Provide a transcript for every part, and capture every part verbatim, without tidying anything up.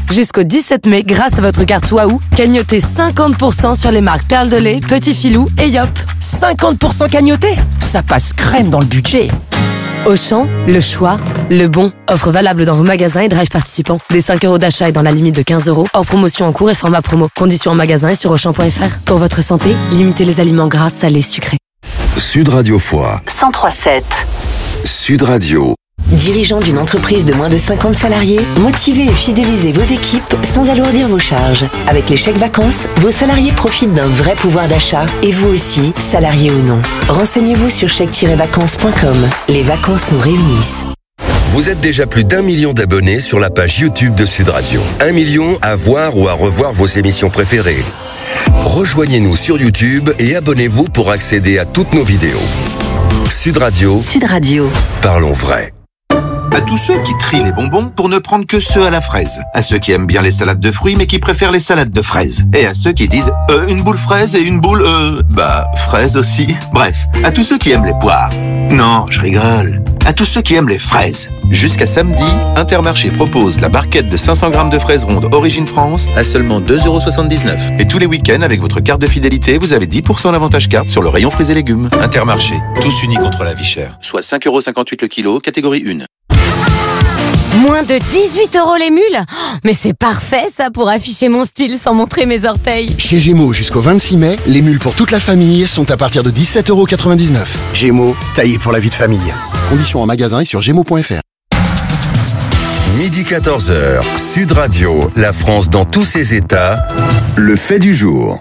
Jusqu'au dix-sept mai, grâce à votre carte Waouh, cagnotez cinquante pour cent sur les marques Perle de lait, Petit Filou et Yop. cinquante pour cent cagnoté? Ça passe crème dans le budget. Auchan, le choix, le bon. Offre valable dans vos magasins et drive participants. Des cinq euros d'achat et dans la limite de quinze euros. Hors promotion en cours et format promo. Conditions en magasin et sur auchan point f r. Pour votre santé, limitez les aliments gras, salés, sucrés. Sud Radio Foix. cent trois virgule sept. Sud Radio. Dirigeant d'une entreprise de moins de cinquante salariés, motivez et fidélisez vos équipes sans alourdir vos charges. Avec les chèques vacances, vos salariés profitent d'un vrai pouvoir d'achat et vous aussi, salariés ou non. Renseignez-vous sur chèque tiret vacances point com. Les vacances nous réunissent. Vous êtes déjà plus d'un million d'abonnés sur la page YouTube de Sud Radio. Un million à voir ou à revoir vos émissions préférées. Rejoignez-nous sur YouTube et abonnez-vous pour accéder à toutes nos vidéos. Sud Radio. Sud Radio. Parlons vrai. À tous ceux qui trient les bonbons pour ne prendre que ceux à la fraise. À ceux qui aiment bien les salades de fruits mais qui préfèrent les salades de fraises. Et à ceux qui disent euh, une boule fraise et une boule euh... bah fraise aussi. Bref, à tous ceux qui aiment les poires. Non, je rigole. À tous ceux qui aiment les fraises. Jusqu'à samedi, Intermarché propose la barquette de cinq cents grammes de fraises rondes Origine France à seulement deux euros soixante-dix-neuf. Et tous les week-ends, avec votre carte de fidélité, vous avez dix pour cent d'avantage carte sur le rayon fruits et légumes. Intermarché, tous unis contre la vie chère. Soit cinq euros cinquante-huit le kilo, catégorie un. Moins de dix-huit euros les mules? Mais c'est parfait ça pour afficher mon style sans montrer mes orteils. Chez Gémeaux, jusqu'au vingt-six mai, les mules pour toute la famille sont à partir de dix-sept euros quatre-vingt-dix-neuf. Gémeaux, taillé pour la vie de famille. Conditions en magasin et sur gémeaux point f r. Midi quatorze heures, Sud Radio, la France dans tous ses états, le fait du jour.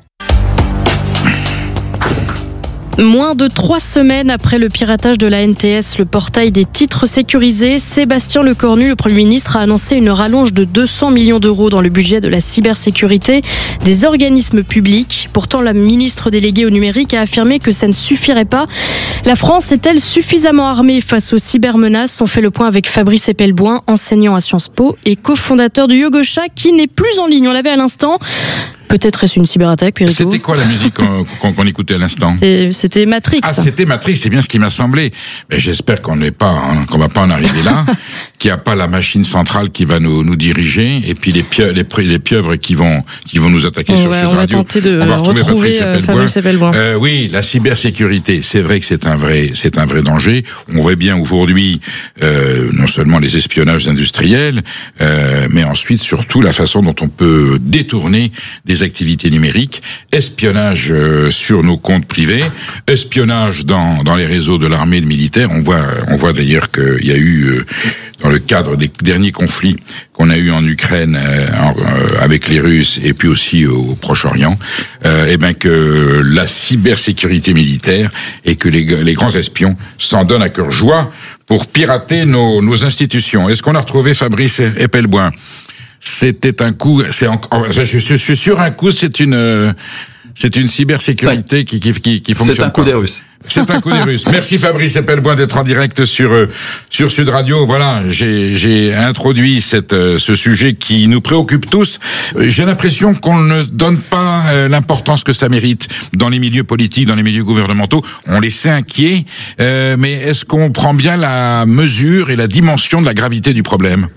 Moins de trois semaines après le piratage de la N T S, le portail des titres sécurisés, Sébastien Lecornu, le Premier ministre, a annoncé une rallonge de deux cents millions d'euros dans le budget de la cybersécurité des organismes publics. Pourtant, la ministre déléguée au numérique a affirmé que ça ne suffirait pas. La France est-elle suffisamment armée face aux cybermenaces? On fait le point avec Fabrice Epelboin, enseignant à Sciences Po et cofondateur de Yogosha, qui n'est plus en ligne. On l'avait à l'instant. Peut-être est-ce une cyberattaque, Pierrito? C'était quoi la musique qu'on, qu'on, qu'on écoutait à l'instant? C'était, c'était Matrix. Ah, c'était Matrix, c'est bien ce qui m'a semblé. Mais j'espère qu'on n'est pas, qu'on va pas en arriver là, qu'il n'y a pas la machine centrale qui va nous, nous diriger, et puis les pieuvres, les, les pieuvres qui vont, qui vont nous attaquer on sur va, Sud on Radio. Va tenter de on va retrouver retrouver Fabrice Epelboin. Euh, oui, la cybersécurité, c'est vrai que c'est un vrai, c'est un vrai danger. On voit bien aujourd'hui, euh, non seulement les espionnages industriels, euh, mais ensuite surtout la façon dont on peut détourner des activités numériques. Espionnage euh, sur nos comptes privés, espionnage dans dans les réseaux de l'armée et le militaire. On voit on voit d'ailleurs qu'il y a eu euh, dans le cadre des derniers conflits qu'on a eu en Ukraine euh, en, euh, avec les Russes et puis aussi au Proche-Orient, euh, et ben que la cybersécurité militaire et que les les grands espions s'en donnent à cœur joie pour pirater nos nos institutions. Est-ce qu'on a retrouvé Fabrice Epelboin? C'était un coup, c'est encore, je, je, je suis sûr un coup, c'est une, c'est une cybersécurité qui, qui, qui, qui fonctionne. C'est un coup des Russes. C'est un coup des Russes. Merci Fabrice Epelboin d'être en direct sur, sur Sud Radio. Voilà, j'ai, j'ai introduit cette, ce sujet qui nous préoccupe tous. J'ai l'impression qu'on ne donne pas l'importance que ça mérite dans les milieux politiques, dans les milieux gouvernementaux. On les sait inquiets, euh, mais est-ce qu'on prend bien la mesure et la dimension de la gravité du problème?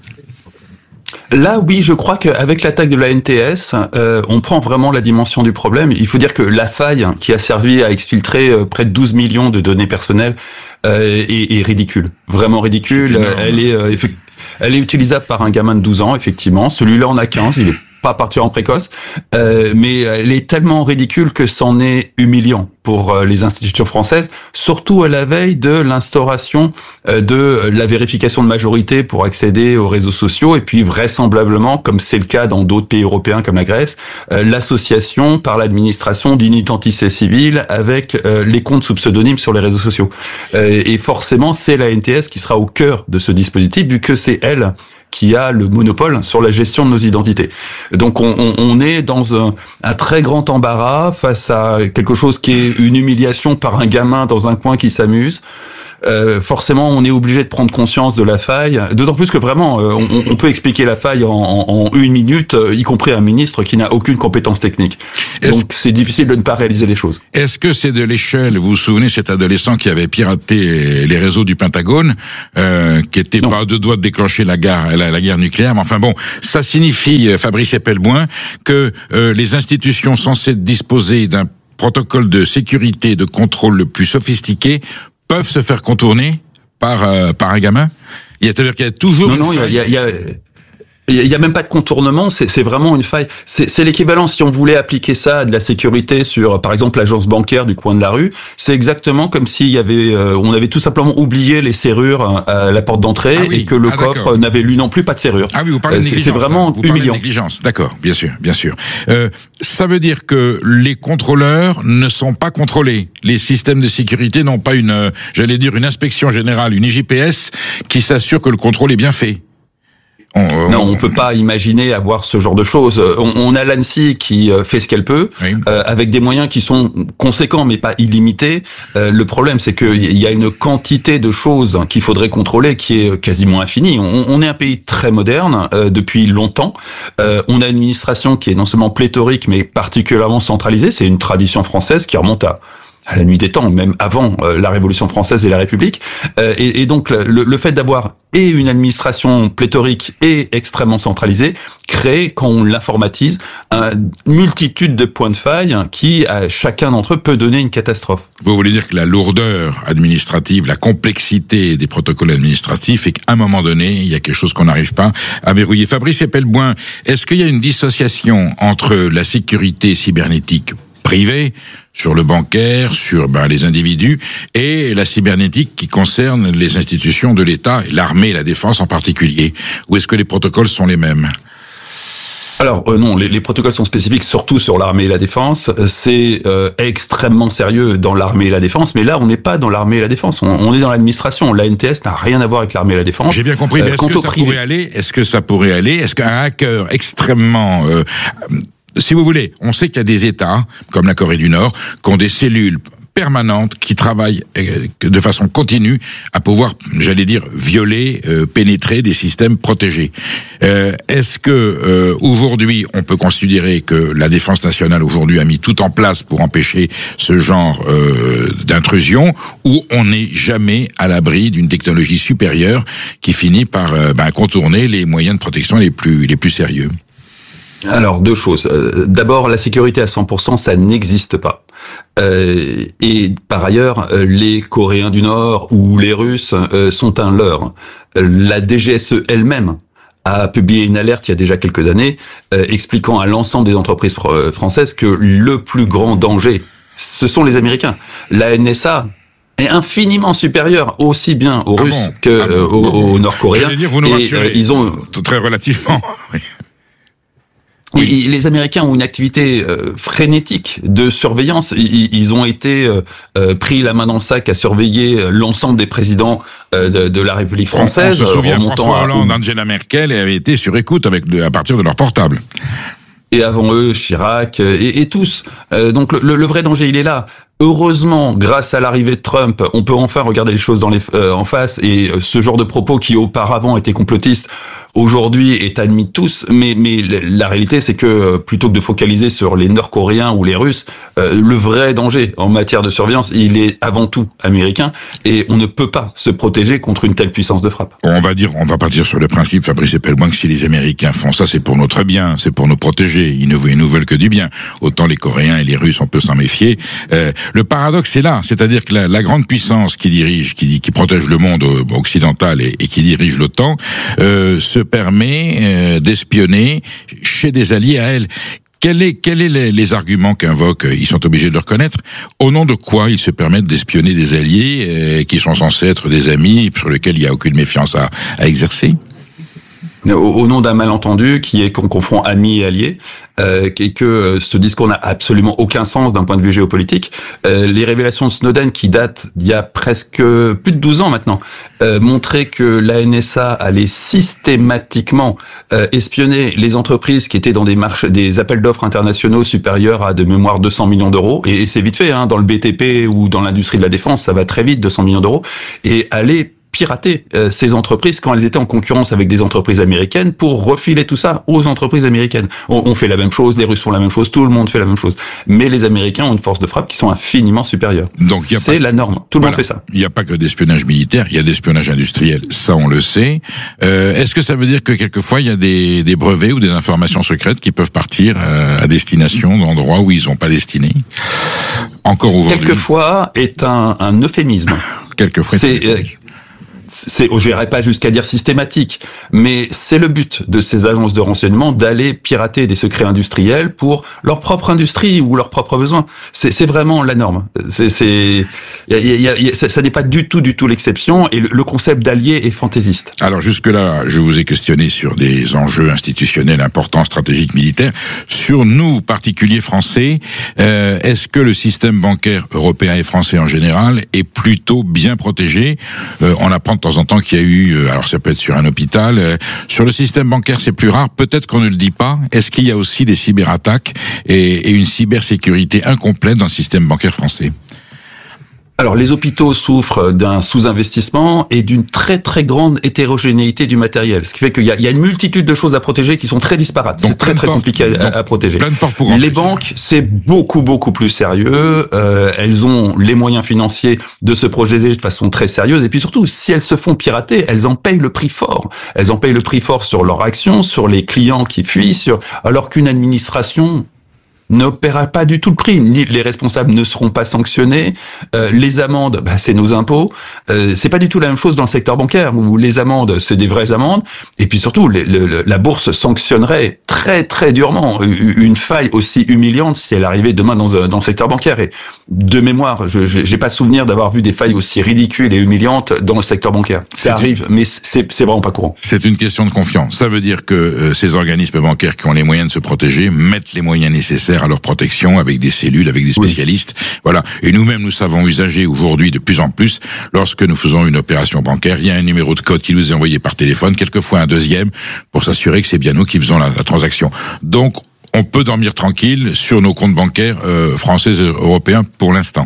Là, oui, je crois qu'avec l'attaque de la N T S, euh, on prend vraiment la dimension du problème. Il faut dire que la faille qui a servi à exfiltrer euh, près de douze millions de données personnelles euh, est, est ridicule, vraiment ridicule. Elle est, euh, effe- elle est utilisable par un gamin de douze ans, effectivement. Celui-là en a quinze, il est pas particulièrement précoce, euh, mais elle est tellement ridicule que c'en est humiliant pour euh, les institutions françaises, surtout à la veille de l'instauration euh, de la vérification de majorité pour accéder aux réseaux sociaux, et puis vraisemblablement, comme c'est le cas dans d'autres pays européens comme la Grèce, euh, l'association par l'administration d'une identité civile avec euh, les comptes sous pseudonyme sur les réseaux sociaux. Euh, et forcément, c'est la N T S qui sera au cœur de ce dispositif, vu que c'est elle qui a le monopole sur la gestion de nos identités. Donc on, on, on est dans un, un très grand embarras face à quelque chose qui est une humiliation par un gamin dans un coin qui s'amuse. euh, forcément, on est obligé de prendre conscience de la faille. D'autant plus que vraiment, euh, on, on peut expliquer la faille en, en, en une minute, euh, y compris un ministre qui n'a aucune compétence technique. Est-ce... Donc, c'est difficile de ne pas réaliser les choses. Est-ce que c'est de l'échelle? Vous vous souvenez, cet adolescent qui avait piraté les réseaux du Pentagone, euh, qui était non. pas à deux doigts de déclencher la guerre, la, la guerre nucléaire. Mais enfin bon, ça signifie, Fabrice Epelboin, que euh, les institutions censées disposer d'un protocole de sécurité, de contrôle le plus sophistiqué, peuvent se faire contourner par euh, par un gamin. C'est-à-dire qu'il y a toujours non, une non, il y a, y a... Il n'y a même pas de contournement, c'est, c'est vraiment une faille. C'est, c'est l'équivalent, si on voulait appliquer ça à de la sécurité sur, par exemple, l'agence bancaire du coin de la rue, c'est exactement comme s'il y avait, euh, on avait tout simplement oublié les serrures à la porte d'entrée ah oui. et que le ah, coffre d'accord. n'avait lui non plus pas de serrure. Ah oui, vous parlez de négligence. C'est vraiment vous humiliant. De négligence, d'accord, bien sûr, bien sûr. Euh, ça veut dire que les contrôleurs ne sont pas contrôlés. Les systèmes de sécurité n'ont pas une, euh, j'allais dire, une inspection générale, une I J P S qui s'assure que le contrôle est bien fait. On, on... Non, on peut pas imaginer avoir ce genre de choses. On, on a l'ANSSI qui fait ce qu'elle peut, oui. euh, avec des moyens qui sont conséquents mais pas illimités. Euh, le problème, c'est qu'il y a une quantité de choses qu'il faudrait contrôler qui est quasiment infinie. On, on est un pays très moderne euh, depuis longtemps. Euh, on a une administration qui est non seulement pléthorique mais particulièrement centralisée. C'est une tradition française qui remonte à à la nuit des temps, même avant euh, la Révolution française et la République. Euh, et, et donc, le, le fait d'avoir et une administration pléthorique et extrêmement centralisée crée, quand on l'informatise, une multitude de points de faille qui, à chacun d'entre eux, peut donner une catastrophe. Vous voulez dire que la lourdeur administrative, la complexité des protocoles administratifs fait qu'à un moment donné, il y a quelque chose qu'on n'arrive pas à verrouiller. Fabrice Epelboin, est-ce qu'il y a une dissociation entre la sécurité cybernétique privée, sur le bancaire, sur ben, les individus, et la cybernétique qui concerne les institutions de l'État, l'armée et la défense en particulier? Ou est-ce que les protocoles sont les mêmes? Alors euh, non, les, les protocoles sont spécifiques surtout sur l'armée et la défense. C'est euh, extrêmement sérieux dans l'armée et la défense, mais là on n'est pas dans l'armée et la défense, on, on est dans l'administration. L'A N T S n'a rien à voir avec l'armée et la défense. J'ai bien compris, mais euh, est-ce que ça privé... pourrait aller Est-ce que ça pourrait aller Est-ce qu'un hacker extrêmement euh, si vous voulez, on sait qu'il y a des États, comme la Corée du Nord, qui ont des cellules permanentes qui travaillent de façon continue à pouvoir, j'allais dire, violer, euh, pénétrer des systèmes protégés. Euh, est-ce que euh, aujourd'hui, on peut considérer que la défense nationale aujourd'hui a mis tout en place pour empêcher ce genre euh, d'intrusion, ou on n'est jamais à l'abri d'une technologie supérieure qui finit par euh, ben, contourner les moyens de protection les plus les plus sérieux? Alors, deux choses. D'abord, la sécurité à cent pour cent, ça n'existe pas. Euh, et par ailleurs, les Coréens du Nord ou les Russes euh, sont un leurre. La D G S E elle-même a publié une alerte il y a déjà quelques années euh, expliquant à l'ensemble des entreprises fr- françaises que le plus grand danger, ce sont les Américains. La N S A est infiniment supérieure aussi bien aux ah Russes bon que ah bon, euh, aux, bon, aux Nord-Coréens. J'allais dire, vous nous rassurez. Et, euh, ils ont très relativement. Oui. Les Américains ont une activité euh, frénétique de surveillance. Ils, ils ont été euh, pris la main dans le sac à surveiller l'ensemble des présidents euh, de, de la République française. On, on se souvient, François Hollande, à... Angela Merkel avaient été sur écoute avec de, à partir de leur portable. Et avant eux, Chirac et, et tous. Euh, donc le, le vrai danger, il est là. Heureusement, grâce à l'arrivée de Trump, on peut enfin regarder les choses dans les, euh, en face, et ce genre de propos qui auparavant étaient complotistes, aujourd'hui est admis de tous, mais, mais la réalité c'est que plutôt que de focaliser sur les Nord-Coréens ou les Russes, euh, le vrai danger en matière de surveillance, il est avant tout américain, et on ne peut pas se protéger contre une telle puissance de frappe. On va dire, on va partir sur le principe, Fabrice Epelboin, que si les Américains font ça, c'est pour notre bien, c'est pour nous protéger, ils ne, ils nous veulent que du bien. Autant les Coréens et les Russes, on peut s'en méfier. Euh, Le paradoxe est là, c'est-à-dire que la, la grande puissance qui dirige, qui, qui protège le monde occidental et, et qui dirige l'OTAN, euh, se permet euh, d'espionner chez des alliés à elle. Quels est, quel est les, les arguments qu'invoquent, ils sont obligés de le reconnaître, au nom de quoi ils se permettent d'espionner des alliés euh, qui sont censés être des amis, sur lesquels il n'y a aucune méfiance à, à exercer? au, au nom d'un malentendu qui est qu'on confond amis et alliés, euh, et que ce discours n'a absolument aucun sens d'un point de vue géopolitique. Euh, les révélations de Snowden, qui datent d'il y a presque plus de douze ans maintenant, euh, montraient que la N S A allait systématiquement euh, espionner les entreprises qui étaient dans des marches, des appels d'offres internationaux supérieurs à de mémoire deux cents millions d'euros, et, et c'est vite fait, hein, dans le B T P ou dans l'industrie de la défense, ça va très vite, deux cents millions d'euros, et aller pirater euh, ces entreprises quand elles étaient en concurrence avec des entreprises américaines pour refiler tout ça aux entreprises américaines. On, on fait la même chose, les Russes font la même chose, tout le monde fait la même chose. Mais les Américains ont une force de frappe qui sont infiniment supérieures. Donc c'est pas... la norme. Tout le voilà. monde fait ça. Il n'y a pas que d'espionnage militaire, il y a d'espionnage industriel. Ça, on le sait. Euh, est-ce que ça veut dire que quelquefois il y a des, des brevets ou des informations secrètes qui peuvent partir euh, à destination d'endroits où ils n'ont pas destiné? Encore aujourd'hui. Quelquefois est un, un euphémisme. Quelquefois. C'est. Euh, C'est, je n'irai pas jusqu'à dire systématique, mais c'est le but de ces agences de renseignement d'aller pirater des secrets industriels pour leur propre industrie ou leurs propres besoins. C'est, c'est vraiment la norme. C'est, c'est, y a, y a, y a, ça, ça n'est pas du tout, du tout l'exception. Et le, le concept d'allié est fantaisiste. Alors jusque-là, je vous ai questionné sur des enjeux institutionnels importants, stratégiques, militaires. Sur nous, particuliers français, euh, est-ce que le système bancaire européen et français en général est plutôt bien protégé? euh, On apprend de temps en temps qu'il y a eu, alors ça peut être sur un hôpital, euh, sur le système bancaire c'est plus rare, peut-être qu'on ne le dit pas. Est-ce qu'il y a aussi des cyberattaques et, et une cybersécurité incomplète dans le système bancaire français? Alors, les hôpitaux souffrent d'un sous-investissement et d'une très très grande hétérogénéité du matériel, ce qui fait qu'il y a, il y a une multitude de choses à protéger qui sont très disparates. Donc, c'est très très portes, compliqué à, à protéger. Plein de portes pour les banques, c'est beaucoup beaucoup plus sérieux. Euh, elles ont les moyens financiers de se protéger de façon très sérieuse. Et puis surtout, si elles se font pirater, elles en payent le prix fort. Elles en payent le prix fort sur leurs actions, sur les clients qui fuient, sur alors qu'une administration ne paiera pas du tout le prix, ni les responsables ne seront pas sanctionnés, euh, les amendes, bah, c'est nos impôts, euh, c'est pas du tout la même chose dans le secteur bancaire, où les amendes, c'est des vraies amendes, et puis surtout, les, le, la bourse sanctionnerait très très durement une faille aussi humiliante si elle arrivait demain dans, dans le secteur bancaire, et de mémoire, je j'ai pas souvenir d'avoir vu des failles aussi ridicules et humiliantes dans le secteur bancaire. Ça arrive, mais c'est, c'est vraiment pas courant. C'est une question de confiance. Ça veut dire que euh, ces organismes bancaires qui ont les moyens de se protéger mettent les moyens nécessaires à leur protection avec des cellules, avec des spécialistes. Oui. Voilà. Et nous-mêmes, nous savons usager aujourd'hui de plus en plus, lorsque nous faisons une opération bancaire, il y a un numéro de code qui nous est envoyé par téléphone, quelquefois un deuxième, pour s'assurer que c'est bien nous qui faisons la, la transaction. Donc, on peut dormir tranquille sur nos comptes bancaires euh, français et européens pour l'instant.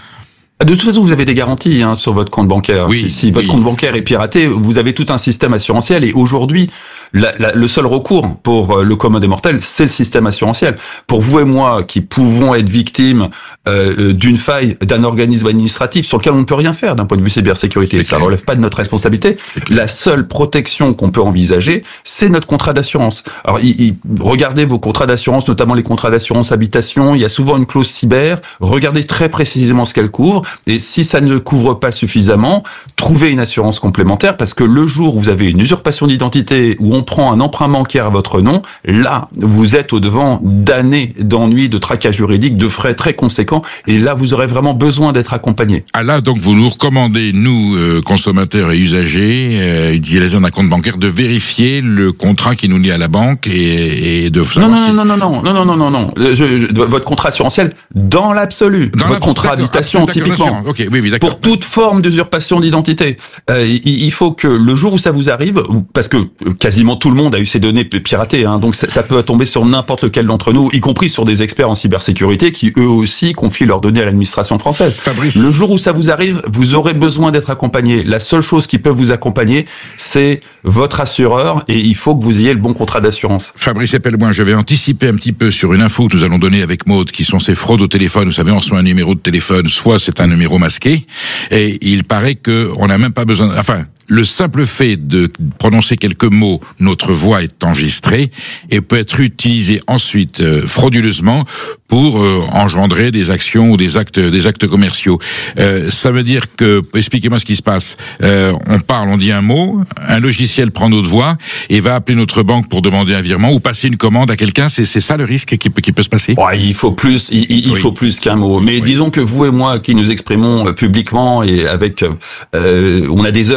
De toute façon, vous avez des garanties hein, sur votre compte bancaire. Oui, si si votre oui. compte bancaire est piraté, vous avez tout un système assurantiel. Et aujourd'hui, la, la, le seul recours pour le commun des mortels, c'est le système assurantiel. Pour vous et moi, qui pouvons être victimes euh, d'une faille d'un organisme administratif sur lequel on ne peut rien faire d'un point de vue cybersécurité, ça ne relève pas de notre responsabilité. La seule protection qu'on peut envisager, c'est notre contrat d'assurance. Alors, il, il, regardez vos contrats d'assurance, notamment les contrats d'assurance habitation. Il y a souvent une clause cyber. Regardez très précisément ce qu'elle couvre. Et si ça ne couvre pas suffisamment, trouvez une assurance complémentaire, parce que le jour où vous avez une usurpation d'identité, où on prend un emprunt bancaire à votre nom, là, vous êtes au devant d'années d'ennuis, de tracas juridiques, de frais très conséquents, et là, vous aurez vraiment besoin d'être accompagné. Ah là, donc vous nous recommandez, nous, euh, consommateurs et usagers, euh, utilisateurs d'un compte bancaire, de vérifier le contrat qui nous lie à la banque et, et de... Non, non, si... non, non, non, non, non, non, non, non, je, je, votre contrat assurantiel, dans l'absolu, dans votre contrat d'habitation, typiquement. Okay, oui, oui, pour toute forme d'usurpation d'identité, euh, il, il faut que le jour où ça vous arrive, parce que quasiment tout le monde a eu ses données piratées, hein, donc ça, ça peut tomber sur n'importe lequel d'entre nous, y compris sur des experts en cybersécurité qui eux aussi confient leurs données à l'administration française. Fabrice. Le jour où ça vous arrive, vous aurez besoin d'être accompagné. La seule chose qui peut vous accompagner, c'est votre assureur, et il faut que vous ayez le bon contrat d'assurance. Fabrice Epelmoin, je vais anticiper un petit peu sur une info que nous allons donner avec Maud, qui sont ces fraudes au téléphone. Vous savez, on reçoit un numéro de téléphone, soit c'est un numéro masqué, et il paraît que on n'a même pas besoin, enfin, le simple fait de prononcer quelques mots, notre voix est enregistrée et peut être utilisée ensuite euh, frauduleusement pour euh, engendrer des actions ou des actes, des actes commerciaux. Euh, ça veut dire que, expliquez-moi ce qui se passe. Euh, on parle, on dit un mot, un logiciel prend notre voix et va appeler notre banque pour demander un virement ou passer une commande à quelqu'un. C'est, c'est ça le risque qui peut, qui peut se passer. Ouais, il faut plus, il, il oui. faut plus qu'un mot. Mais oui. disons que vous et moi, qui nous exprimons publiquement et avec, euh, on a des heures et des heures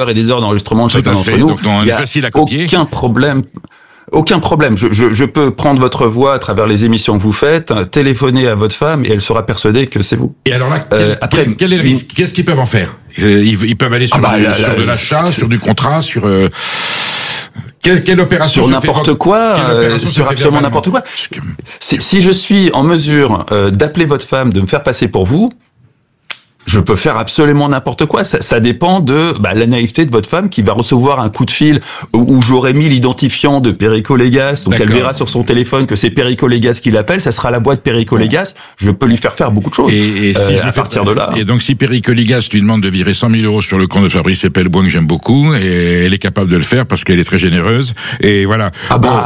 d'enregistrement de Tout chacun à d'entre fait. nous. Donc, on Il y est a facile à copier. aucun problème. Aucun problème. Je, je, je peux prendre votre voix à travers les émissions que vous faites, téléphoner à votre femme et elle sera persuadée que c'est vous. Et alors là, quel, Euh, après, quel, quel est le risque? Qu'est-ce qu'ils peuvent en faire? ils, ils peuvent aller sur, Ah bah, du- la- sur la- de l'achat, c'est- sur du contrat, sur... Euh, quelle, quelle opération sur se fait- n'importe quoi, quelle euh, opération se sur fait absolument verbalement? n'importe quoi. Si, si je suis en mesure euh, d'appeler votre femme, de me faire passer pour vous, je peux faire absolument n'importe quoi. Ça, ça dépend de bah, la naïveté de votre femme qui va recevoir un coup de fil où, où j'aurais mis l'identifiant de Perico Légas. Donc elle D'accord. verra sur son téléphone que c'est Perico Légas qui l'appelle. Ça sera la boîte Perico Légas. Je peux lui faire faire beaucoup de choses. Et, et si Euh, je à le fais- partir de là. Et donc, si Perico Légas lui demande de virer cent mille euros sur le compte de Fabrice Epelboin, que j'aime beaucoup, et elle est capable de le faire parce qu'elle est très généreuse. Et voilà. Ah bah.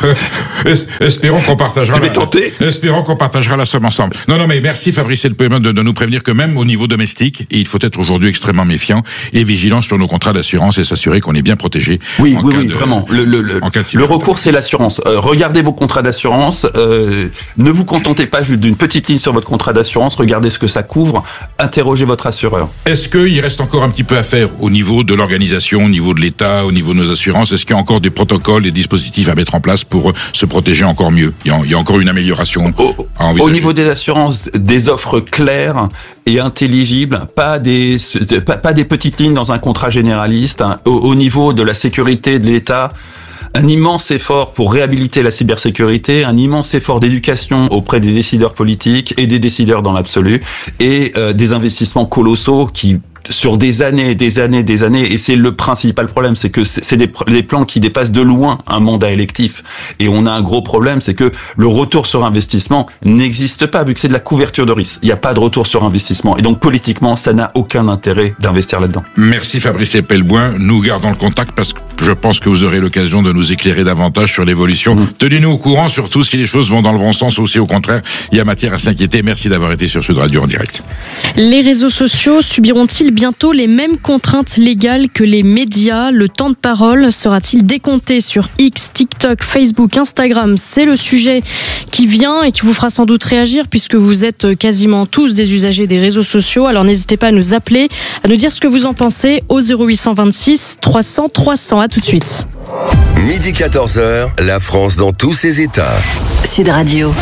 Es- espérons qu'on partagera. Je vais la- tenter. Espérons qu'on partagera la somme ensemble. Non, non, mais merci Fabrice Epelboin de, de nous prévenir que même au niveau domestique, il faut être aujourd'hui extrêmement méfiant et vigilant sur nos contrats d'assurance et s'assurer qu'on est bien protégé. Oui, en oui, cas oui, de- vraiment. Le, le, le, en cas de le cyber- recours, c'est l'assurance. Euh, regardez vos contrats d'assurance. Euh, ne vous contentez pas juste d'une petite ligne sur votre contrat d'assurance. Regardez ce que ça couvre. Interrogez votre assureur. Est-ce qu'il reste encore un petit peu à faire au niveau de l'organisation, au niveau de l'État, au niveau de nos assurances? Est-ce qu'il y a encore des protocoles, des dispositifs à mettre en place pour euh, se protéger encore mieux? Il y a, il y a encore une amélioration Au, à au envisager. niveau des assurances, des offres claires et intelligibles, pas des pas, pas des petites lignes dans un contrat généraliste. Hein. Au, au niveau de la sécurité de l'État, un immense effort pour réhabiliter la cybersécurité, un immense effort d'éducation auprès des décideurs politiques et des décideurs dans l'absolu, et euh, des investissements colossaux qui sur des années, des années, des années, et c'est le principal problème, c'est que c'est des, des plans qui dépassent de loin un mandat électif. Et on a un gros problème, c'est que le retour sur investissement n'existe pas, vu que c'est de la couverture de risque. Il n'y a pas de retour sur investissement. Et donc, politiquement, ça n'a aucun intérêt d'investir là-dedans. Merci Fabrice Epelboin. Nous gardons le contact parce que je pense que vous aurez l'occasion de nous éclairer davantage sur l'évolution. Mmh. Tenez-nous au courant, surtout si les choses vont dans le bon sens ou si au contraire, il y a matière à s'inquiéter. Merci d'avoir été sur Sud Radio en direct. Les réseaux sociaux subiront-ils bientôt les mêmes contraintes légales que les médias? Le temps de parole sera-t-il décompté sur X, TikTok, Facebook, Instagram? C'est le sujet qui vient et qui vous fera sans doute réagir puisque vous êtes quasiment tous des usagers des réseaux sociaux. Alors n'hésitez pas à nous appeler, à nous dire ce que vous en pensez au zéro huit cent vingt-six trois cents trois cents. À tout de suite. Midi quatorze heures, la France dans tous ses états. Sud Radio.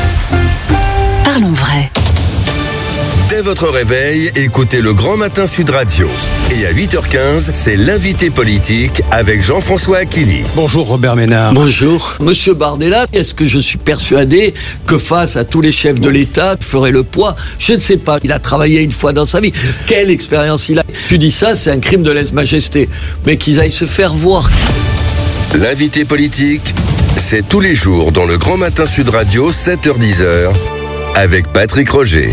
Parlons vrai. Dès votre réveil, écoutez le Grand Matin Sud Radio. Et à huit heures quinze, c'est l'invité politique avec Jean-François Aquili. Bonjour Robert Ménard. Bonjour. Monsieur Bardella, est-ce que je suis persuadé que face à tous les chefs de l'État, ferait le poids? Je ne sais pas. Il a travaillé une fois dans sa vie. Quelle expérience il a? Tu dis ça, c'est un crime de lèse-majesté. Mais qu'ils aillent se faire voir. L'invité politique, c'est tous les jours dans le Grand Matin Sud Radio, sept heures dix avec Patrick Roger.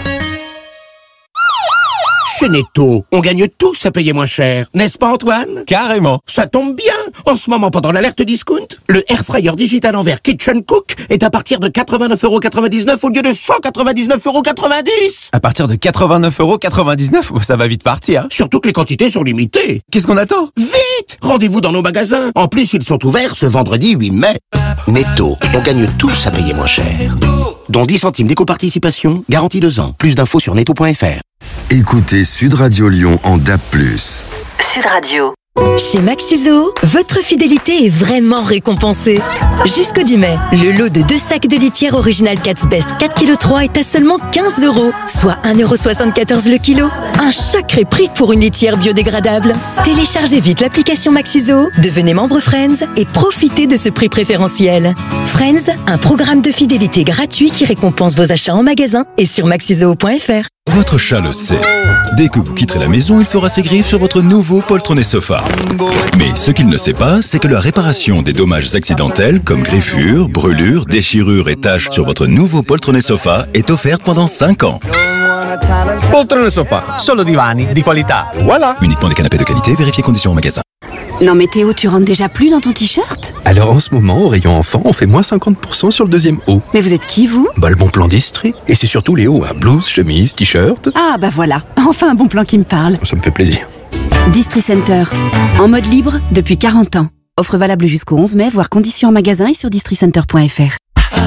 Chez Netto, on gagne tous à payer moins cher, n'est-ce pas Antoine? Carrément. Ça tombe bien. En ce moment, pendant l'alerte discount, le Air Fryer Digital Envers Kitchen Cook est à partir de quatre-vingt-neuf euros quatre-vingt-dix-neuf au lieu de cent quatre-vingt-dix-neuf euros quatre-vingt-dix. À partir de quatre-vingt-neuf euros quatre-vingt-dix-neuf, ça va vite partir. Surtout que les quantités sont limitées. Qu'est-ce qu'on attend? Vite! Rendez-vous dans nos magasins. En plus, ils sont ouverts ce vendredi huit mai. Netto, on gagne tous à payer moins cher. Dont dix centimes d'éco-participation, garantie deux ans. Plus d'infos sur netto point f r. Écoutez Sud Radio Lyon en D A B plus. Sud Radio. Chez Maxiso, votre fidélité est vraiment récompensée. Jusqu'au dix mai, le lot de deux sacs de litière original Cat's Best quatre virgule trois kilos est à seulement quinze euros, soit un euro soixante-quatorze le kilo. Un sacré prix pour une litière biodégradable. Téléchargez vite l'application Maxiso, devenez membre Friends et profitez de ce prix préférentiel. Friends, un programme de fidélité gratuit qui récompense vos achats en magasin et sur maxiso point f r. Votre chat le sait. Dès que vous quitterez la maison, il fera ses griffes sur votre nouveau poltronné sofa. Mais ce qu'il ne sait pas, c'est que la réparation des dommages accidentels comme griffures, brûlures, déchirures et taches sur votre nouveau poltronné sofa est offerte pendant cinq ans. Poltrone sofa, solo divani di qualità. Voilà. Uniquement des canapés de qualité, vérifiez conditions en magasin. Non mais Théo, tu rentres déjà plus dans ton t-shirt? Alors en ce moment, au rayon enfant, on fait moins cinquante pour cent sur le deuxième haut. Mais vous êtes qui, vous? Bah le bon plan d'Istri. Et c'est surtout les hauts, hein. Blouse, chemise, t-shirt. Ah bah voilà, enfin un bon plan qui me parle. Ça me fait plaisir. Distri Center, en mode libre depuis quarante ans. Offre valable jusqu'au onze mai, voire conditions en magasin et sur distri center point f r.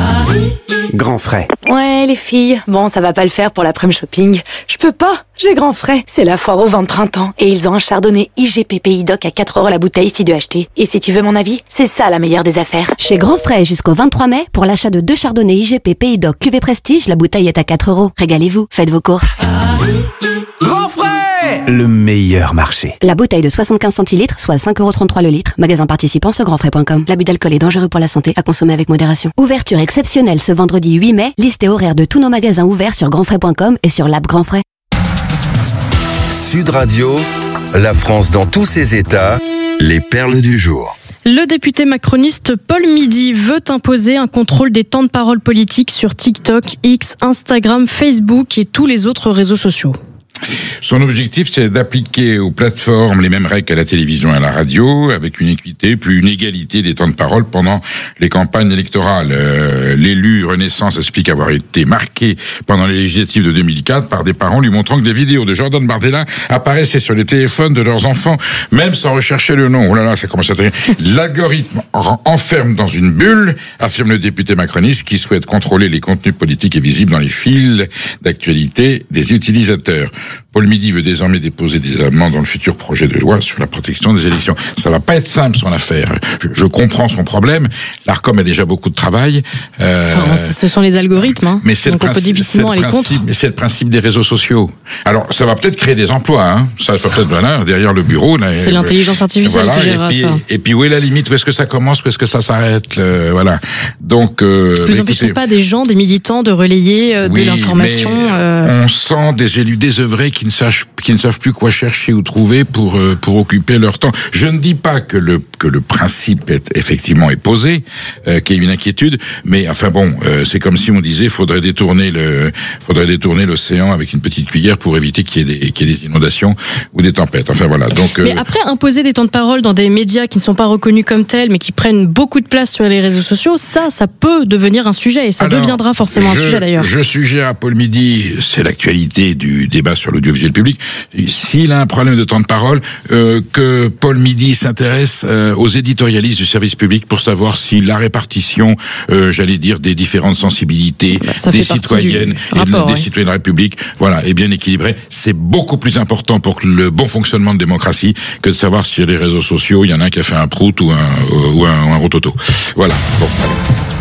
Grand frais. Ouais, les filles. Bon, ça va pas le faire pour l'après-midi shopping. Je peux pas. J'ai grand frais. C'est la foire au vin de printemps. Et ils ont un chardonnay I G P Pays Doc à quatre euros la bouteille si de acheter. Et si tu veux mon avis, c'est ça la meilleure des affaires. Chez Grand Frais jusqu'au vingt-trois mai, pour l'achat de deux chardonnays I G P Pays Doc Cuvée Prestige, la bouteille est à quatre euros. Régalez-vous, faites vos courses. Grand frais, le meilleur marché. La bouteille de soixante-quinze centilitres, soit cinq euros trente-trois le litre. Magasin participant sur grandfrais point com. L'abus d'alcool est dangereux pour la santé, à consommer avec modération. Ouverture exceptionnelle ce vendredi huit mai. Liste et horaire de tous nos magasins ouverts sur grandfrais point com et sur l'app Grand Frais. Sud Radio, la France dans tous ses états, les perles du jour. Le député macroniste Paul Midi veut imposer un contrôle des temps de parole politique sur TikTok, X, Instagram, Facebook et tous les autres réseaux sociaux. Son objectif, c'est d'appliquer aux plateformes les mêmes règles qu'à la télévision et à la radio, avec une équité, puis une égalité des temps de parole pendant les campagnes électorales. Euh, l'élu Renaissance explique avoir été marqué pendant les législatives de deux mille quatre par des parents lui montrant que des vidéos de Jordan Bardella apparaissaient sur les téléphones de leurs enfants, même sans rechercher le nom. Oh là là, ça commence à être... L'algorithme enferme dans une bulle, affirme le député macroniste qui souhaite contrôler les contenus politiques et visibles dans les fils d'actualité des utilisateurs. Paul Midi veut désormais déposer des amendements dans le futur projet de loi sur la protection des élections. Ça va pas être simple, son affaire. Je, je comprends son problème. L'Arcom a déjà beaucoup de travail. Euh, enfin, ce sont les algorithmes, hein. Mais c'est donc le on peut principe, difficilement aller contre. Mais c'est le principe des réseaux sociaux. Alors, ça va peut-être créer des emplois, hein. Ça va peut-être, voilà, derrière le bureau. Là, c'est l'intelligence artificielle voilà, qui gérera et puis, ça. Et puis, où est la limite? Où est-ce que ça commence? Où est-ce que ça s'arrête? Le, voilà. Donc, euh, vous empêcherez pas des gens, des militants de relayer euh, oui, de l'information. Mais euh... on sent des élus désœuvrés qui ne sachent, qui ne savent plus quoi chercher ou trouver pour euh, pour occuper leur temps. Je ne dis pas que le que le principe est effectivement est posé, euh, qu'il y ait une inquiétude, mais enfin bon, euh, c'est comme si on disait faudrait détourner le faudrait détourner l'océan avec une petite cuillère pour éviter qu'il y ait des qu'il y ait des inondations ou des tempêtes. Enfin voilà. Donc euh... mais après imposer des temps de parole dans des médias qui ne sont pas reconnus comme tels, mais qui prennent beaucoup de place sur les réseaux sociaux, ça ça peut devenir un sujet et ça Alors, deviendra forcément je, un sujet d'ailleurs. Je suggère à Paul Midi, c'est l'actualité du débat sur l'audiovisuel public. S'il a un problème de temps de parole, euh, que Paul Midi s'intéresse euh, aux éditorialistes du service public pour savoir si la répartition, euh, j'allais dire, des différentes sensibilités bah, des citoyennes et rapport, de, des ouais. citoyens de la République, voilà, est bien équilibré. C'est beaucoup plus important pour le bon fonctionnement de démocratie que de savoir si sur les réseaux sociaux, il y en a un qui a fait un prout ou un, ou un, ou un rototo. Voilà. Bon, voilà.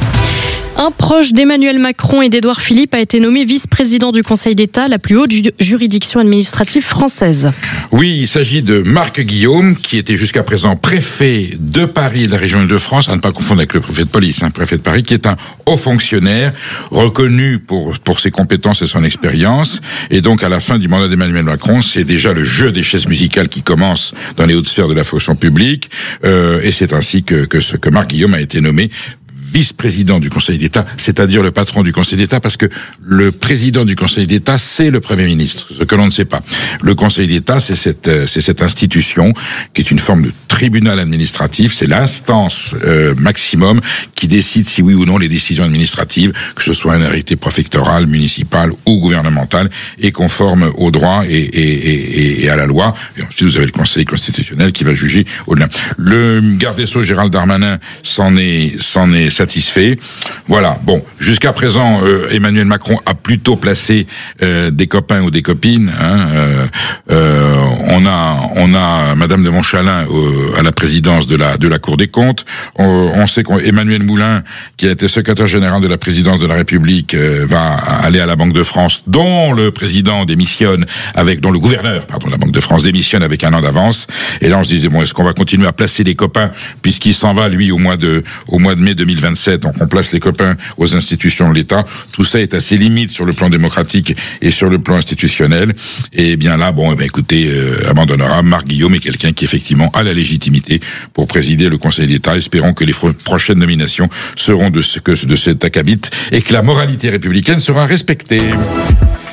Un proche d'Emmanuel Macron et d'Édouard Philippe a été nommé vice-président du Conseil d'État, la plus haute ju- juridiction administrative française. Oui, il s'agit de Marc Guillaume, qui était jusqu'à présent préfet de Paris et de la région Île-de-France, à ne pas confondre avec le préfet de police, hein, préfet de Paris, qui est un haut fonctionnaire, reconnu pour, pour ses compétences et son expérience. Et donc, à la fin du mandat d'Emmanuel Macron, c'est déjà le jeu des chaises musicales qui commence dans les hautes sphères de la fonction publique. Euh, et c'est ainsi que, que, ce, que Marc Guillaume a été nommé vice-président du Conseil d'État, c'est-à-dire le patron du Conseil d'État, parce que le président du Conseil d'État, c'est le Premier ministre, ce que l'on ne sait pas. Le Conseil d'État, c'est cette, c'est cette institution qui est une forme de tribunal administratif, c'est l'instance euh, maximum qui décide si oui ou non les décisions administratives, que ce soit un arrêté préfectoral, municipal ou gouvernemental, est conforme au droit et, et, et, et à la loi. Et ensuite, vous avez le Conseil constitutionnel qui va juger au-delà. Le garde des Sceaux, Gérald Darmanin, s'en est, s'en est satisfait. Voilà. Bon, jusqu'à présent, euh, Emmanuel Macron a plutôt placé euh, des copains ou des copines. Hein, euh, euh, on a, on a Madame de Montchalin euh, à la présidence de la de la Cour des comptes. On, on sait qu'Emmanuel Moulin, qui a été secrétaire général de la présidence de la République, euh, va aller à la Banque de France, dont le président démissionne avec, dont le gouverneur, pardon, de la Banque de France démissionne avec un an d'avance. Et là, on se disait bon, est-ce qu'on va continuer à placer des copains puisqu'il s'en va lui au mois de au mois de mai deux mille vingt-sept, donc on place les copains aux institutions de l'État. Tout ça est assez limite sur le plan démocratique et sur le plan institutionnel. Et bien là, bon, eh bien, écoutez, euh, abandonnera. Marc Guillaume est quelqu'un qui effectivement a la légitimité pour présider le Conseil d'État. Espérons que les prochaines nominations seront de ce que de cet acabit et que la moralité républicaine sera respectée.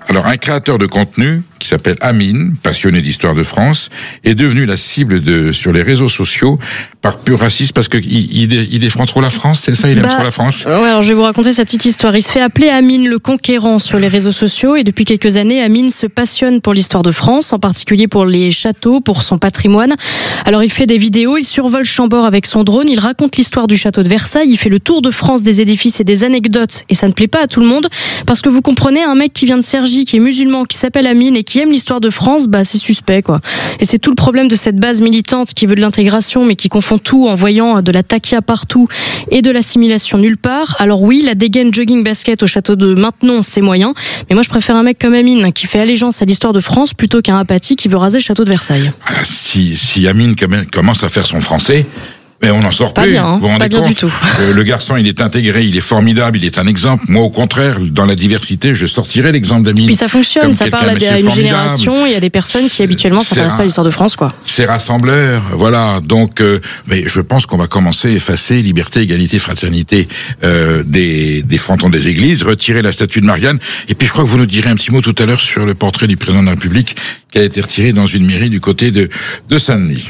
Alors, un créateur de contenu qui s'appelle Amine, passionné d'histoire de France, est devenu la cible de sur les réseaux sociaux par pur racisme parce que il, il, il défend trop la France, c'est ça, il aime bah, trop la France. Ouais, alors je vais vous raconter sa petite histoire. Il se fait appeler Amine le Conquérant sur les réseaux sociaux et depuis quelques années, Amine se passionne pour l'histoire de France, en particulier pour les châteaux, pour son patrimoine. Alors il fait des vidéos, il survole Chambord avec son drone, il raconte l'histoire du château de Versailles, il fait le tour de France des édifices et des anecdotes et ça ne plaît pas à tout le monde parce que vous comprenez, un mec qui vient de Cergy, qui est musulman, qui s'appelle Amine et qui aime l'histoire de France, bah c'est suspect quoi. Et c'est tout le problème de cette base militante qui veut de l'intégration mais qui confond tout en voyant de la taquia partout et de l'assimilation nulle part. Alors oui, la dégaine jogging basket au château de Maintenon, c'est moyen, mais moi je préfère un mec comme Amine qui fait allégeance à l'histoire de France plutôt qu'un apathy qui veut raser le château de Versailles. Voilà, si, si Amine commence à faire son français, mais on n'en sort pas plus. Bien, hein, vous vous rendez pas bien compte du tout. Euh, le garçon, il est intégré, il est formidable, il est un exemple. Moi, au contraire, dans la diversité, je sortirai l'exemple d'Amine. Puis ça fonctionne, ça parle à, à une génération. Il y a des personnes qui habituellement s'intéressent pas à l'histoire de France, quoi. C'est rassembleur, voilà. Donc, euh, mais je pense qu'on va commencer à effacer liberté, égalité, fraternité euh, des, des frontons des églises, retirer la statue de Marianne. Et puis, je crois que vous nous direz un petit mot tout à l'heure sur le portrait du président de la République qui a été retiré dans une mairie du côté de, de Saint-Denis.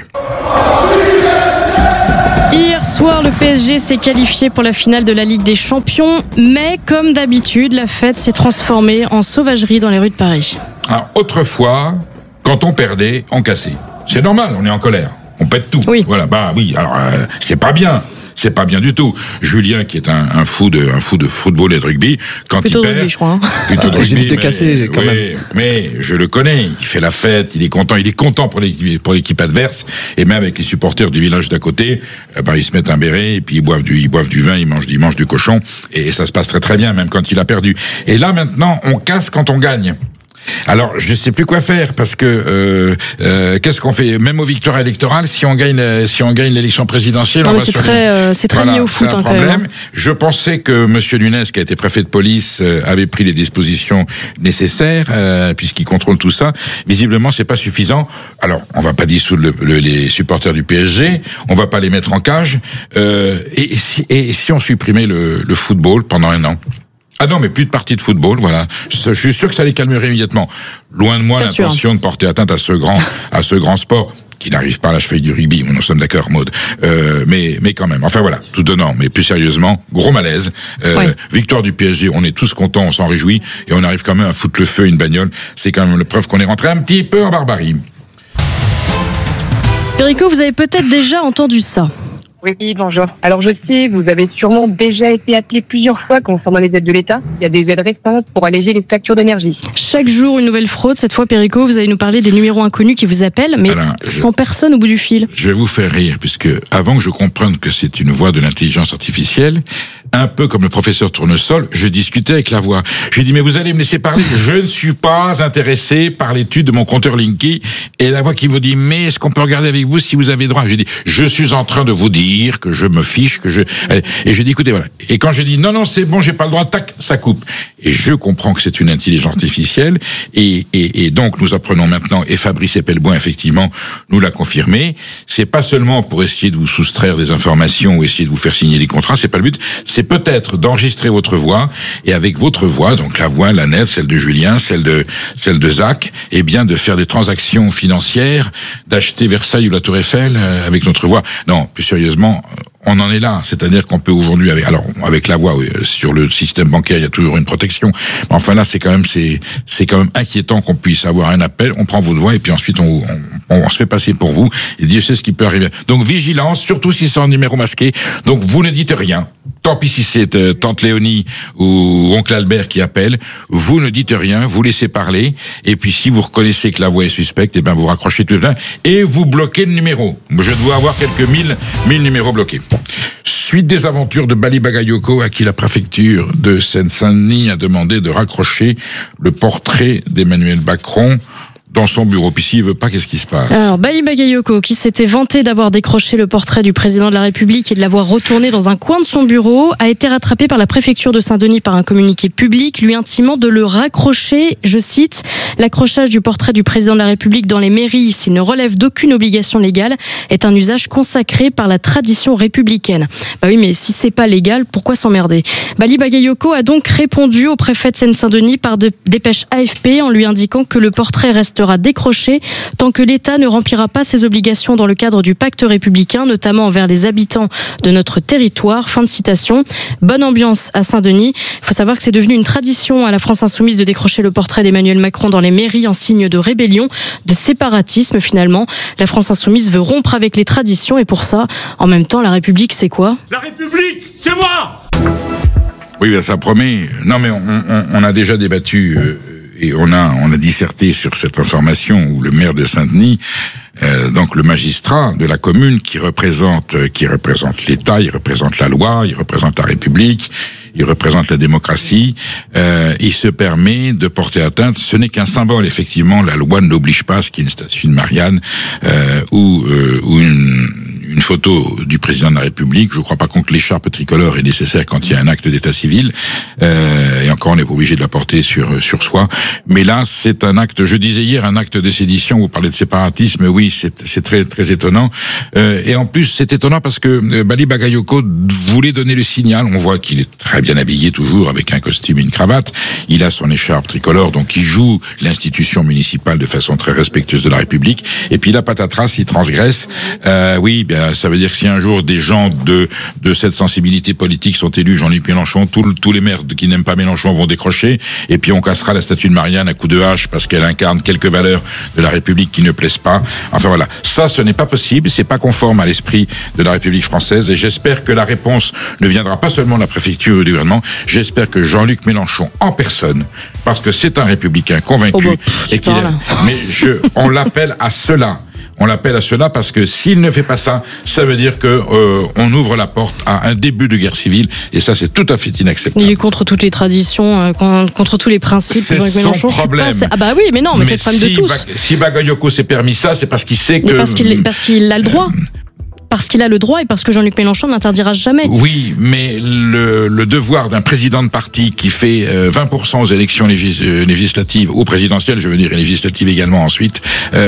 Hier soir, le P S G s'est qualifié pour la finale de la Ligue des Champions, mais comme d'habitude, la fête s'est transformée en sauvagerie dans les rues de Paris. Alors, autrefois, quand on perdait, on cassait. C'est normal, on est en colère. On pète tout. Oui. Voilà, bah oui, alors euh, c'est pas bien. C'est pas bien du tout. Julien, qui est un, un fou de, un fou de football et de rugby, quand plutôt il de perd, rugby, je crois. Hein. Plutôt de ah, rugby. J'ai vite cassé, quand oui, même. Mais je le connais. Il fait la fête. Il est content. Il est content pour l'équipe, pour l'équipe adverse. Et même avec les supporters du village d'à côté, eh ben ils se mettent un béret et puis ils boivent du, ils boivent du vin, ils mangent, ils mangent du cochon. Et ça se passe très très bien, même quand il a perdu. Et là maintenant, on casse quand on gagne. Alors, je sais plus quoi faire parce que euh, euh, qu'est-ce qu'on fait? Même aux victoires électorales, si on gagne, si on gagne l'élection présidentielle, non, on mais va c'est sur très, les... euh, c'est très voilà, lié au foot, c'est un hein, problème. quand même. Je pensais que Monsieur Nunes, qui a été préfet de police, euh, avait pris les dispositions nécessaires euh, puisqu'il contrôle tout ça. Visiblement, c'est pas suffisant. Alors, on va pas dissoudre le, le, les supporters du P S G, on va pas les mettre en cage. Euh, et, et, si, et si on supprimait le, le football pendant un an? Ah non, mais plus de parties de football, voilà. Je, je suis sûr que ça les calmerait immédiatement. Loin de moi Pas l'intention de porter atteinte à ce grand, à ce grand sport qui n'arrive pas à la cheville du rugby. Nous sommes d'accord, Maud. Euh, mais, mais quand même. Enfin voilà, tout donnant. Mais plus sérieusement, gros malaise. Euh, oui. Victoire du P S G, on est tous contents, on s'en réjouit, et on arrive quand même à foutre le feu à une bagnole. C'est quand même la preuve qu'on est rentré un petit peu en barbarie. Perico, vous avez peut-être déjà entendu ça. Oui, bonjour. Alors je sais, vous avez sûrement déjà été appelé plusieurs fois concernant les aides de l'État. Il y a des aides récentes pour alléger les factures d'énergie. Chaque jour, une nouvelle fraude. Cette fois, Perico, vous allez nous parler des numéros inconnus qui vous appellent, mais Alors, sans je... personne au bout du fil. Je vais vous faire rire, puisque avant que je comprenne que c'est une voix de l'intelligence artificielle, un peu comme le professeur Tournesol, je discutais avec la voix. J'ai dit, mais vous allez me laisser parler. Je ne suis pas intéressé par l'étude de mon compteur Linky. Et la voix qui vous dit, mais est-ce qu'on peut regarder avec vous si vous avez droit? J'ai dit, je suis en train de vous dire que je me fiche, que je... Et je dis, écoutez, voilà. Et quand je dis, non, non, c'est bon, j'ai pas le droit, tac, ça coupe. Et je comprends que c'est une intelligence artificielle. Et, et, et donc, nous apprenons maintenant, et Fabrice Epelboin, effectivement, nous l'a confirmé, c'est pas seulement pour essayer de vous soustraire des informations ou essayer de vous faire signer des contrats, c'est pas le but, c'est peut-être d'enregistrer votre voix, et avec votre voix, donc la voix, la nette, celle de Julien, celle de, celle de Zach, et bien de faire des transactions financières, d'acheter Versailles ou la Tour Eiffel euh, avec notre voix. Non, plus sérieusement, on en est là, c'est-à-dire qu'on peut aujourd'hui, avec, alors avec la voix, oui, sur le système bancaire, il y a toujours une protection. Mais enfin là, c'est quand même, c'est, c'est quand même inquiétant qu'on puisse avoir un appel, on prend votre voix et puis ensuite on, on, on se fait passer pour vous. Et Dieu sait ce qui peut arriver. Donc vigilance, surtout si c'est en numéro masqué. Donc vous ne dites rien. Tant pis si c'est euh, tante Léonie ou oncle Albert qui appelle, vous ne dites rien, vous laissez parler. Et puis si vous reconnaissez que la voix est suspecte, eh ben vous raccrochez tout le temps et vous bloquez le numéro. Je dois avoir quelques mille, mille numéros bloqués. Suite des aventures de Bali Bagayoko, à qui la préfecture de Seine-Saint-Denis a demandé de raccrocher le portrait d'Emmanuel Macron dans son bureau. Puis s'il veut pas, qu'est-ce qui se passe? Alors, Bali Bagayoko, qui s'était vanté d'avoir décroché le portrait du président de la République et de l'avoir retourné dans un coin de son bureau, a été rattrapé par la préfecture de Saint-Denis par un communiqué public lui intimant de le raccrocher. Je cite, l'accrochage du portrait du président de la République dans les mairies, s'il ne relève d'aucune obligation légale, est un usage consacré par la tradition républicaine. Bah oui, mais si c'est pas légal, pourquoi s'emmerder? Bali Bagayoko a donc répondu au préfet de Seine-Saint-Denis par de dépêche A F P en lui indiquant que le portrait restera décroché tant que l'État ne remplira pas ses obligations dans le cadre du pacte républicain, notamment envers les habitants de notre territoire. Fin de citation. Bonne ambiance à Saint-Denis. Il faut savoir que c'est devenu une tradition à la France Insoumise de décrocher le portrait d'Emmanuel Macron dans les mairies en signe de rébellion, de séparatisme finalement. La France Insoumise veut rompre avec les traditions et pour ça, en même temps, la République, c'est quoi? La République, c'est moi! Oui, ben ça promet. Non, mais on, on, on a déjà débattu... Euh, Et on a on a disserté sur cette information où le maire de Saint-Denis, euh, donc le magistrat de la commune qui représente qui représente l'État, il représente la loi, il représente la République, il représente la démocratie, euh, il se permet de porter atteinte. Ce n'est qu'un symbole, effectivement. La loi ne l'oblige pas à ce qu'il y ait une statue de Marianne euh, ou euh, ou une une photo du président de la République. Je ne crois pas qu'on que l'écharpe tricolore est nécessaire quand il y a un acte d'état civil. Euh, et encore, on n'est pas obligé de la porter sur sur soi. Mais là, c'est un acte, je disais hier, un acte de sédition. Vous parlez de séparatisme. Oui, c'est c'est très très étonnant. Euh, et en plus, c'est étonnant parce que euh, Bali Bagayoko voulait donner le signal. On voit qu'il est très bien habillé toujours, avec un costume et une cravate. Il a son écharpe tricolore, donc il joue l'institution municipale de façon très respectueuse de la République. Et puis là, patatras, il transgresse. Euh, oui, bien. Ça veut dire que si un jour des gens de de cette sensibilité politique sont élus, Jean-Luc Mélenchon, tous tous les maires qui n'aiment pas Mélenchon vont décrocher, et puis on cassera la statue de Marianne à coups de hache parce qu'elle incarne quelques valeurs de la République qui ne plaisent pas. Enfin voilà, ça ce n'est pas possible, c'est pas conforme à l'esprit de la République française, et j'espère que la réponse ne viendra pas seulement de la préfecture ou du gouvernement, j'espère que Jean-Luc Mélenchon en personne, parce que c'est un républicain convaincu, oh bah, et qu'il est, mais je on l'appelle à cela. On l'appelle à cela parce que s'il ne fait pas ça, ça veut dire que euh, on ouvre la porte à un début de guerre civile, et ça c'est tout à fait inacceptable. Il est contre toutes les traditions, euh, contre tous les principes. C'est son Mélenchon, problème. Pas... Ah bah oui, mais non, mais, mais c'est le problème si de tous. Ba- si Bagayoko s'est permis ça, c'est parce qu'il sait que... Mais parce qu'il, parce qu'il a le droit. Parce qu'il a le droit et parce que Jean-Luc Mélenchon n'interdira jamais. Oui, mais le, le devoir d'un président de parti qui fait euh, vingt pour cent aux élections légis, euh, législatives, ou présidentielles, je veux dire, et législatives également ensuite,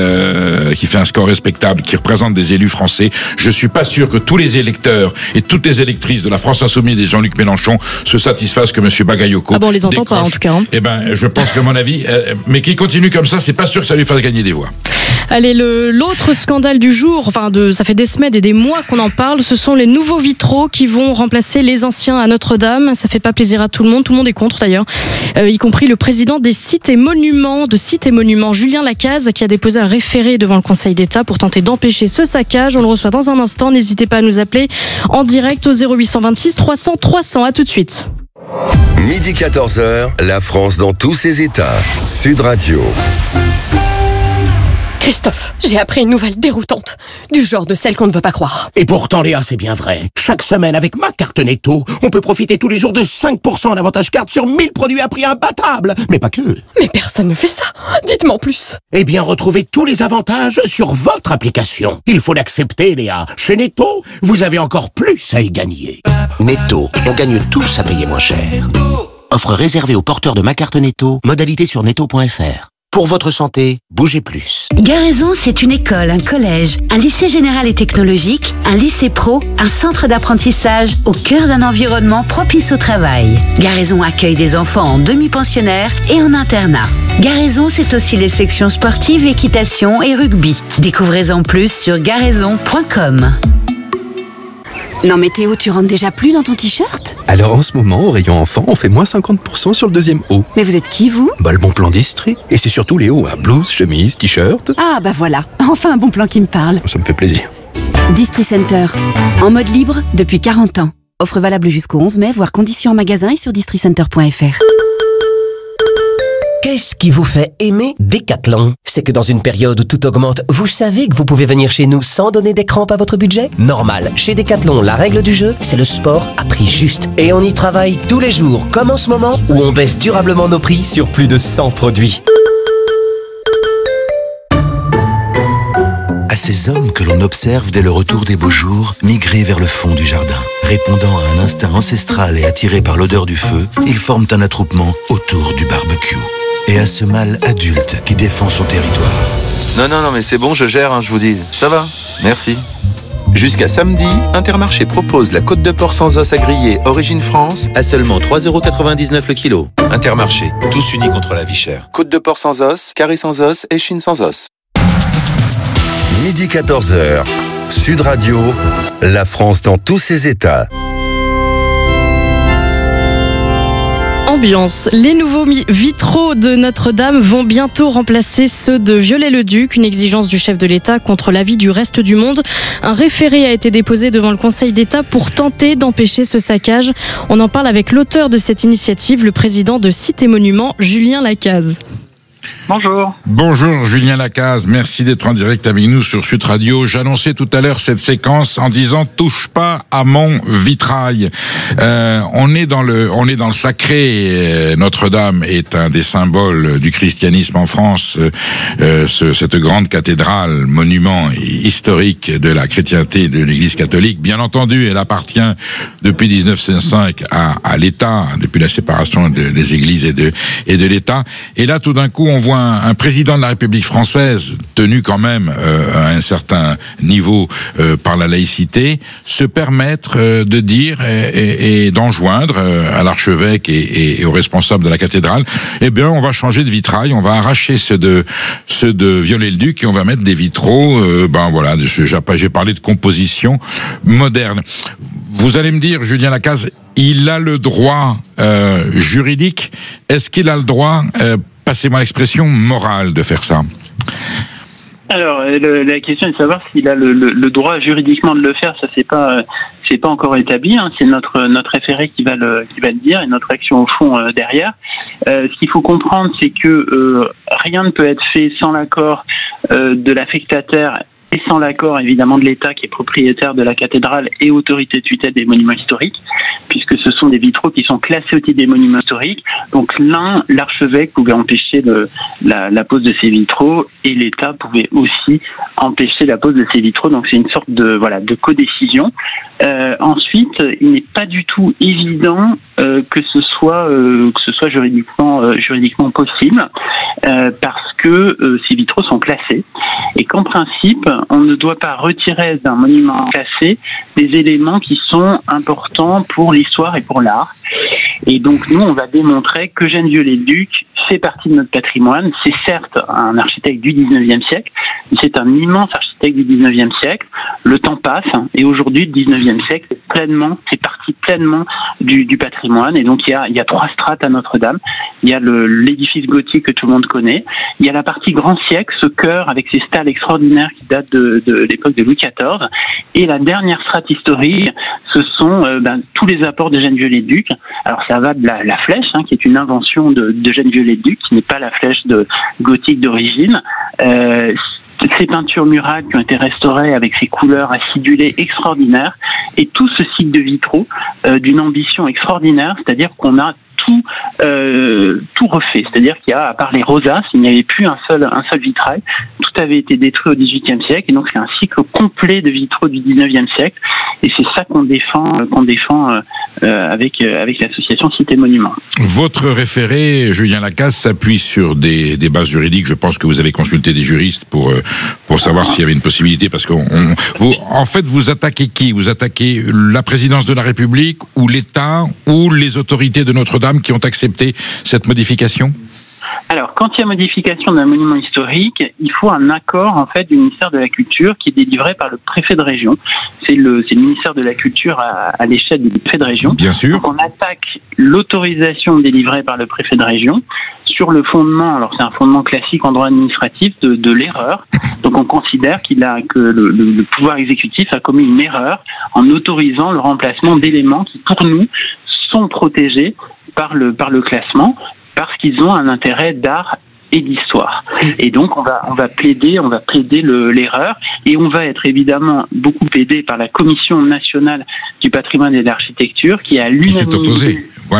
euh, qui fait un score respectable, qui représente des élus français, je suis pas sûr que tous les électeurs et toutes les électrices de la France Insoumise et de Jean-Luc Mélenchon se satisfassent que M. Bagayoko Ah bon, on les entend décroche. pas en tout cas. Hein. Eh ben, je pense qu'à mon avis, euh, mais qu'il continue comme ça, c'est pas sûr que ça lui fasse gagner des voix. Allez, le, l'autre scandale du jour, enfin de, ça fait des semaines et des mois qu'on en parle, ce sont les nouveaux vitraux qui vont remplacer les anciens à Notre-Dame. Ça fait pas plaisir à tout le monde, tout le monde est contre d'ailleurs, euh, y compris le président des sites et monuments, de sites et monuments, Julien Lacaze, qui a déposé un référé devant le Conseil d'État pour tenter d'empêcher ce saccage. On le reçoit dans un instant, n'hésitez pas à nous appeler en direct au zéro huit cent vingt-six trois cents trois cents. À tout de suite. Midi quatorze heures, la France dans tous ses états. Sud Radio. Christophe, j'ai appris une nouvelle déroutante, du genre de celle qu'on ne veut pas croire. Et pourtant, Léa, c'est bien vrai. Chaque semaine, avec ma carte Netto, on peut profiter tous les jours de cinq pour cent en avantage carte sur mille produits à prix imbattable. Mais pas que. Mais personne ne fait ça. Dites-moi en plus. Eh bien, retrouvez tous les avantages sur votre application. Il faut l'accepter, Léa. Chez Netto, vous avez encore plus à y gagner. Netto, on gagne tous à payer moins cher. Offre réservée aux porteurs de ma carte Netto. Modalité sur netto point f r. Pour votre santé, bougez plus. Garaison, c'est une école, un collège, un lycée général et technologique, un lycée pro, un centre d'apprentissage au cœur d'un environnement propice au travail. Garaison accueille des enfants en demi-pensionnaire et en internat. Garaison, c'est aussi les sections sportives, équitation et rugby. Découvrez-en plus sur garaison point com. Non mais Théo, tu rentres déjà plus dans ton t-shirt? Alors en ce moment, au rayon enfant, on fait moins cinquante pour cent sur le deuxième haut. Mais vous êtes qui, vous? Bah le bon plan d'Istrie. Et c'est surtout les hauts, hein. Blouse, chemise, t-shirt. Ah bah voilà, enfin un bon plan qui me parle. Ça me fait plaisir. Distri Center, en mode libre depuis quarante ans. Offre valable jusqu'au onze mai, voire conditions en magasin et sur distri center point f r. Qu'est-ce qui vous fait aimer Decathlon? C'est que dans une période où tout augmente, vous savez que vous pouvez venir chez nous sans donner des crampes à votre budget? Normal, chez Decathlon, la règle du jeu, c'est le sport à prix juste. Et on y travaille tous les jours, comme en ce moment, où on baisse durablement nos prix sur plus de cent produits. ces hommes que l'on observe dès le retour des beaux jours migrer vers le fond du jardin. Répondant à un instinct ancestral et attirés par l'odeur du feu, ils forment un attroupement autour du barbecue. Et à ce mâle adulte qui défend son territoire. Non, non, non, mais c'est bon, je gère, hein, je vous dis. Ça va, merci. Jusqu'à samedi, Intermarché propose la côte de porc sans os à griller Origine France à seulement trois euros quatre-vingt-dix-neuf le kilo. Intermarché, tous unis contre la vie chère. Côte de porc sans os, carré sans os et chine sans os. Midi quatorze heures, Sud Radio, la France dans tous ses états. Ambiance. Les nouveaux vitraux de Notre-Dame vont bientôt remplacer ceux de Viollet-le-Duc, une exigence du chef de l'État contre l'avis du reste du monde. Un référé a été déposé devant le Conseil d'État pour tenter d'empêcher ce saccage. On en parle avec l'auteur de cette initiative, le président de Cité Monuments, Julien Lacaze. Bonjour. Bonjour Julien Lacaze, merci d'être en direct avec nous sur Sud Radio. J'annonçais tout à l'heure cette séquence en disant touche pas à mon vitrail. Euh, on est dans le, on est dans le sacré. Notre-Dame est un des symboles du christianisme en France. Euh, ce, cette grande cathédrale, monument historique de la chrétienté de l'Église catholique. Bien entendu, elle appartient depuis dix-neuf cent cinq à, à l'État, depuis la séparation de, des Églises et de, et de l'État. Et là, tout d'un coup, on voit un, un président de la République française, tenu quand même euh, à un certain niveau euh, par la laïcité, se permettre euh, de dire et, et, et d'enjoindre euh, à l'archevêque et, et, et aux responsables de la cathédrale, eh bien, on va changer de vitrail, on va arracher ceux de ceux de Viollet-le-Duc et on va mettre des vitraux. Euh, ben voilà, j'ai parlé de composition moderne. Vous allez me dire, Julien Lacaze, il a le droit euh, juridique. Est-ce qu'il a le droit euh, passez-moi l'expression, morale de faire ça? Alors, le, la question est de savoir s'il a le, le, le droit juridiquement de le faire. Ça, c'est pas, c'est pas encore établi. Hein. C'est notre notre référé qui va le qui va le dire et notre action au fond euh, derrière. Euh, ce qu'il faut comprendre, c'est que euh, rien ne peut être fait sans l'accord euh, de l'affectataire et sans l'accord évidemment de l'État qui est propriétaire de la cathédrale et autorité de tutelle des monuments historiques, puisque ce sont des vitraux qui sont classés au titre des monuments historiques. Donc l'un, l'archevêque pouvait empêcher le, la, la pose de ces vitraux et l'État pouvait aussi empêcher la pose de ces vitraux. Donc c'est une sorte de voilà de codécision. Euh, ensuite, il n'est pas du tout évident euh, que ce soit euh, que ce soit juridiquement euh, juridiquement possible euh, parce que euh, ces vitraux sont classés et qu'en principe on ne doit pas retirer d'un monument classé des éléments qui sont importants pour l'histoire et pour l'art. Et donc nous, on va démontrer qu'Eugène Viollet-le-Duc fait partie de notre patrimoine. C'est certes un architecte du dix-neuvième siècle, mais c'est un immense architecte du dix-neuvième siècle. Le temps passe et aujourd'hui, le dix-neuvième siècle, c'est pleinement, c'est partie pleinement du, du patrimoine. Et donc il y a, il y a trois strates à Notre-Dame. Il y a le, l'édifice gothique que tout le monde connaît. Il y a la partie grand siècle, ce chœur avec ses stalles extraordinaires qui datent de, de l'époque de Louis quatorze. Et la dernière strate historique, ce sont euh, ben, tous les apports d'Eugène Viollet-le-Duc. Alors ça va de la, la flèche, hein, qui est une invention de, d'Eugène Viollet-le-Duc, qui n'est pas la flèche de gothique d'origine. Euh, ces peintures murales qui ont été restaurées avec ces couleurs acidulées extraordinaires, et tout ce cycle de vitraux euh, d'une ambition extraordinaire, c'est-à-dire qu'on a tout, euh, tout refait. C'est-à-dire qu'il y a, à part les rosaces, il n'y avait plus un seul, un seul vitrail. Tout avait été détruit au dix-huitième siècle, et donc c'est un cycle complet de vitraux du dix-neuvième siècle, et c'est ça qu'on défend, qu'on défend euh, avec, euh, avec l'association Cité Monuments. Votre référé, Julien Lacaze, s'appuie sur des, des bases juridiques. Je pense que vous avez consulté des juristes pour, euh, pour savoir s'il y avait une possibilité, parce que on, vous, en fait, vous attaquez qui? Vous attaquez la présidence de la République, ou l'État, ou les autorités de Notre-Dame qui ont accepté cette modification? Alors, quand il y a modification d'un monument historique, il faut un accord en fait du ministère de la Culture qui est délivré par le préfet de région. C'est le, c'est le ministère de la Culture à, à l'échelle du préfet de région. Bien sûr. Donc, on attaque l'autorisation délivrée par le préfet de région sur le fondement, alors c'est un fondement classique en droit administratif, de, de l'erreur. Donc, on considère qu'il a que le, le, le pouvoir exécutif a commis une erreur en autorisant le remplacement d'éléments qui, pour nous, sont protégés par le par le classement, parce qu'ils ont un intérêt d'art et d'histoire. Et donc on va on va plaider on va plaider le, l'erreur, et on va être évidemment beaucoup aidé par la Commission nationale du patrimoine et de l'architecture qui a l'unanimité, qui s'est opposée. Voilà. À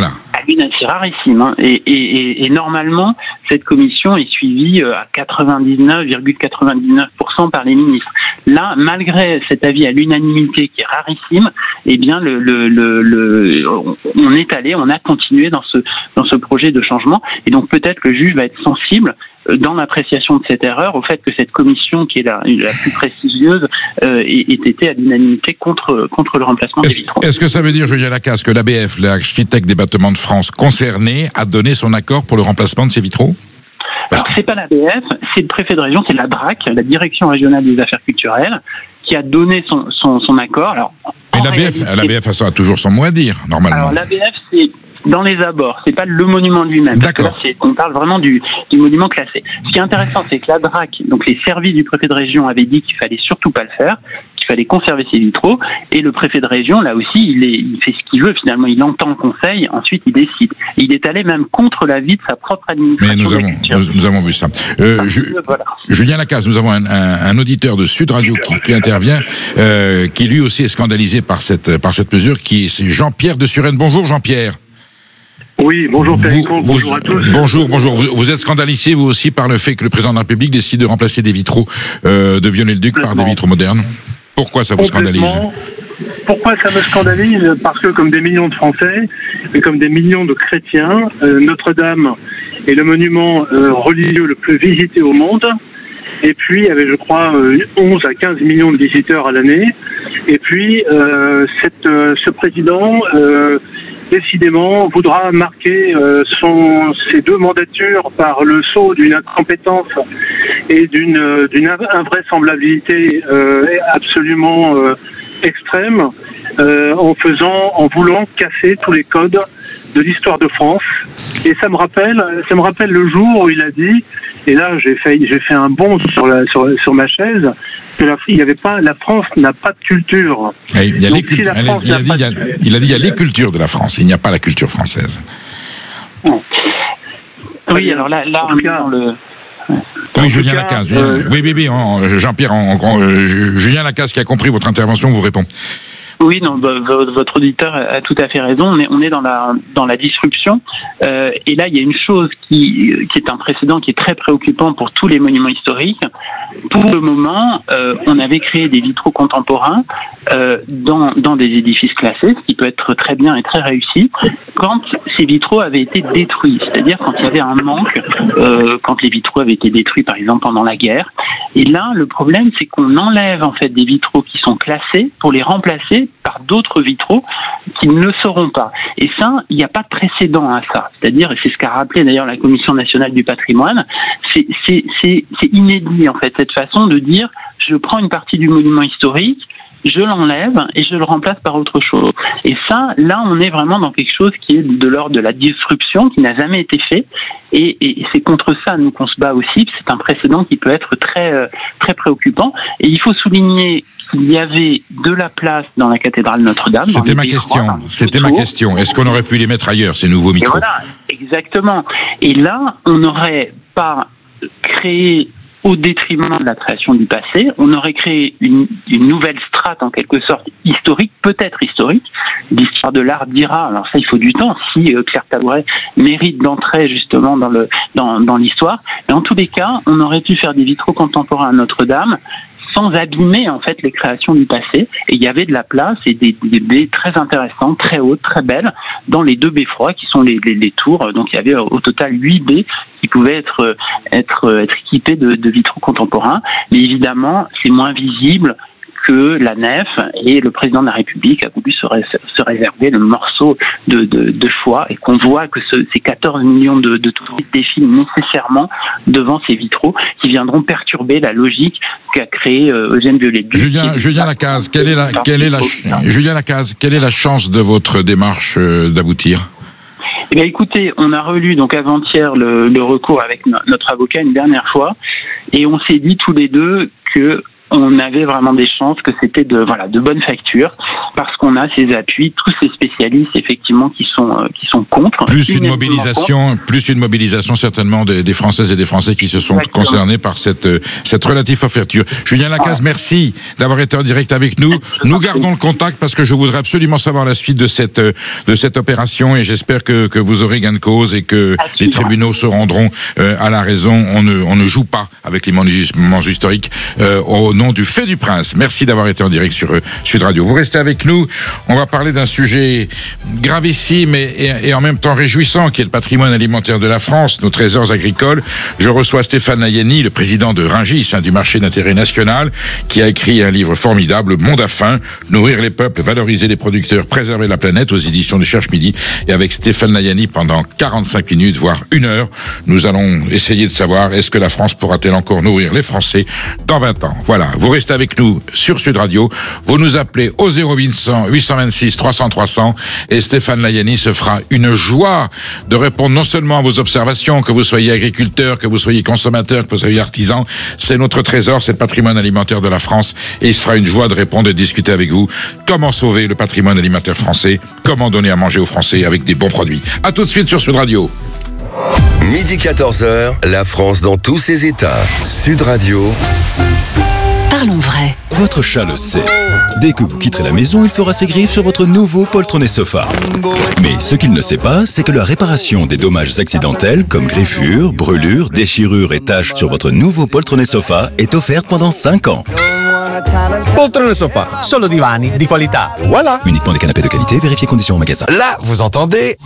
C'est rarissime. Hein. Et, et, et, et normalement, cette commission est suivie à quatre-vingt-dix-neuf virgule quatre-vingt-dix-neuf pour cent par les ministres. Là, malgré cet avis à l'unanimité qui est rarissime, eh bien, le, le, le, le, on est allé, on a continué dans ce, dans ce projet de changement. Et donc, peut-être que le juge va être sensible dans l'appréciation de cette erreur au fait que cette commission, qui est la, la plus prestigieuse, euh, ait été à l'unanimité contre, contre le remplacement est-ce, des vitraux. Est-ce que ça veut dire, Julien Lacaze, que l'A B F, l'architecte des bâtiments de France concerné, a donné son accord pour le remplacement de ces vitraux ? Alors, c'est pas l'A B F, c'est le préfet de région, c'est la D R A C, la Direction régionale des affaires culturelles, qui a donné son, son, son accord. Alors, Mais l'A B F, l'A B F a toujours son mot à dire, normalement. Alors, l'A B F, c'est dans les abords, c'est pas le monument lui-même. D'accord. Parce que là, c'est, on parle vraiment du, du monument classé. Ce qui est intéressant, c'est que la D R A C, donc les services du préfet de région, avaient dit qu'il fallait surtout pas le faire, qu'il fallait conserver ses vitraux, et le préfet de région, là aussi, il, est, il fait ce qu'il veut, finalement, il entend le conseil, ensuite il décide. Et il est allé même contre l'avis de sa propre administration. Mais nous avons, nous, nous avons vu ça. Euh, Ju- voilà. Julien Lacaze, nous avons un, un, un auditeur de Sud Radio qui, qui intervient, euh, qui lui aussi est scandalisé par cette, par cette mesure, qui est c'est Jean-Pierre de Suresnes. Bonjour Jean-Pierre. Oui, bonjour Péricon, bonjour à tous. Bonjour, bonjour. Vous, vous êtes scandalisé, vous aussi, par le fait que le président de la République décide de remplacer des vitraux euh, de Viollet-le-Duc par des vitraux modernes. Pourquoi ça vous scandalise ? Pourquoi ça me scandalise ? Parce que comme des millions de Français, et comme des millions de chrétiens, euh, Notre-Dame est le monument euh, religieux le plus visité au monde. Et puis, il y avait, je crois, euh, onze à quinze millions de visiteurs à l'année. Et puis, euh, cette, euh, ce président... Euh, décidément, voudra marquer euh, son, ses deux mandatures par le sceau d'une incompétence et d'une, euh, d'une invraisemblabilité euh, absolument euh, extrême, euh, en faisant, en voulant casser tous les codes de l'histoire de France. Et ça me rappelle, ça me rappelle le jour où il a dit, et là j'ai fait, j'ai fait un bond sur, la, sur, sur ma chaise, que la, il y avait pas, la France n'a pas de culture. Et il, y a les cult- si il, a dit, il, a, il a dit il y a les cultures de la France, il n'y a pas la culture française. Oui, alors là, là on est dans le... Oui, Julien Lacaze. Euh... Oui, oui, oui, on, Jean-Pierre, on, on, Julien Lacaze qui a compris votre intervention vous répond. Oui, non, votre auditeur a tout à fait raison. On est, on est dans la dans la disruption. Euh, et là, il y a une chose qui qui est un précédent qui est très préoccupant pour tous les monuments historiques. Pour le moment, euh, on avait créé des vitraux contemporains euh, dans dans des édifices classés, ce qui peut être très bien et très réussi. Quand ces vitraux avaient été détruits, c'est-à-dire quand il y avait un manque, euh, quand les vitraux avaient été détruits, par exemple pendant la guerre. Et là, le problème, c'est qu'on enlève en fait des vitraux qui sont classés pour les remplacer par d'autres vitraux qui ne le seront pas. Et ça, il n'y a pas de précédent à ça. C'est-à-dire, et c'est ce qu'a rappelé d'ailleurs la Commission nationale du patrimoine, c'est, c'est, c'est, c'est inédit en fait, cette façon de dire, je prends une partie du monument historique, je l'enlève et je le remplace par autre chose. Et ça, là, on est vraiment dans quelque chose qui est de l'ordre de la disruption, qui n'a jamais été fait. Et, et c'est contre ça, nous, qu'on se bat aussi. C'est un précédent qui peut être très, très préoccupant. Et il faut souligner qu'il y avait de la place dans la cathédrale Notre-Dame. C'était ma question. Croix, C'était ma question. Est-ce qu'on aurait pu les mettre ailleurs, ces nouveaux micros ? Et voilà, exactement. Et là, on n'aurait pas créé au détriment de la création du passé, on aurait créé une, une nouvelle strate en quelque sorte historique, peut-être historique. L'histoire de l'art dira, alors ça il faut du temps, si euh, Claire Tabouret mérite d'entrer justement dans, le, dans, dans l'histoire. Mais en tous les cas, on aurait pu faire des vitraux contemporains à Notre-Dame sans abîmer en fait les créations du passé. Et il y avait de la place et des, des baies très intéressantes, très hautes, très belles, dans les deux beffrois qui sont les, les, les tours. Donc il y avait au total huit baies qui pouvaient être, être, être équipées de, de vitraux contemporains. Mais évidemment, c'est moins visible que la nef, et le président de la République a voulu se, ré- se réserver le morceau de, de, de choix, et qu'on voit que ce, ces quatorze millions de, de touristes défilent nécessairement devant ces vitraux qui viendront perturber la logique qu'a créée euh, Eugène Viollet-le-Duc. Julien, Julien Lacaze, quelle est la, quelle est la, Julien Lacaze, quelle est la chance de votre démarche euh, d'aboutir ? Eh bien, écoutez, on a relu donc avant-hier le, le recours avec no- notre avocat une dernière fois, et on s'est dit tous les deux que on avait vraiment des chances que c'était de voilà de bonne facture, parce qu'on a ces appuis, tous ces spécialistes effectivement qui sont euh, qui sont contre. Plus une mobilisation, contre. plus une mobilisation certainement des, des Françaises et des Français qui se sont Exactement. concernés par cette cette relative ouverture. Julien Lacaze, ouais. merci d'avoir été en direct avec nous. Nous gardons le contact parce que je voudrais absolument savoir la suite de cette de cette opération et j'espère que que vous aurez gain de cause et que Absolument. les tribunaux se rendront euh, à la raison. On ne on ne joue pas avec les monuments historiques euh, au nom du fait du prince. Merci d'avoir été en direct sur euh, Sud Radio. Vous restez avec nous. On va parler d'un sujet gravissime et, et, et en même temps réjouissant qui est le patrimoine alimentaire de la France, nos trésors agricoles. Je reçois Stéphane Layani, le président de Rungis, hein, du marché d'intérêt national, qui a écrit un livre formidable, Monde à faim, nourrir les peuples, valoriser les producteurs, préserver la planète, aux éditions de Cherche Midi. Et avec Stéphane Layani, pendant quarante-cinq minutes, voire une heure, nous allons essayer de savoir est-ce que la France pourra-t-elle encore nourrir les Français dans vingt ans. Voilà, vous restez avec nous sur Sud Radio, vous nous appelez au zéro huit cents, huit cent vingt-six, trois cents, trois cents et Stéphane Layani se fera une joie de répondre non seulement à vos observations, que vous soyez agriculteur, que vous soyez consommateur, que vous soyez artisan, c'est notre trésor, c'est le patrimoine alimentaire de la France et il se fera une joie de répondre et de discuter avec vous comment sauver le patrimoine alimentaire français, comment donner à manger aux Français avec des bons produits. À tout de suite sur Sud Radio. Midi quatorze heures, la France dans tous ses états. Sud Radio. Parlons vrai. Votre chat le sait. Dès que vous quitterez la maison, il fera ses griffes sur votre nouveau poltronnet sofa. Mais ce qu'il ne sait pas, c'est que la réparation des dommages accidentels comme griffures, brûlures, déchirures et taches sur votre nouveau poltronnet sofa est offerte pendant cinq ans. Poltrone sofa, solo divani di qualità. Voilà. Uniquement des canapés de qualité, vérifiez conditions au magasin. Là, vous entendez?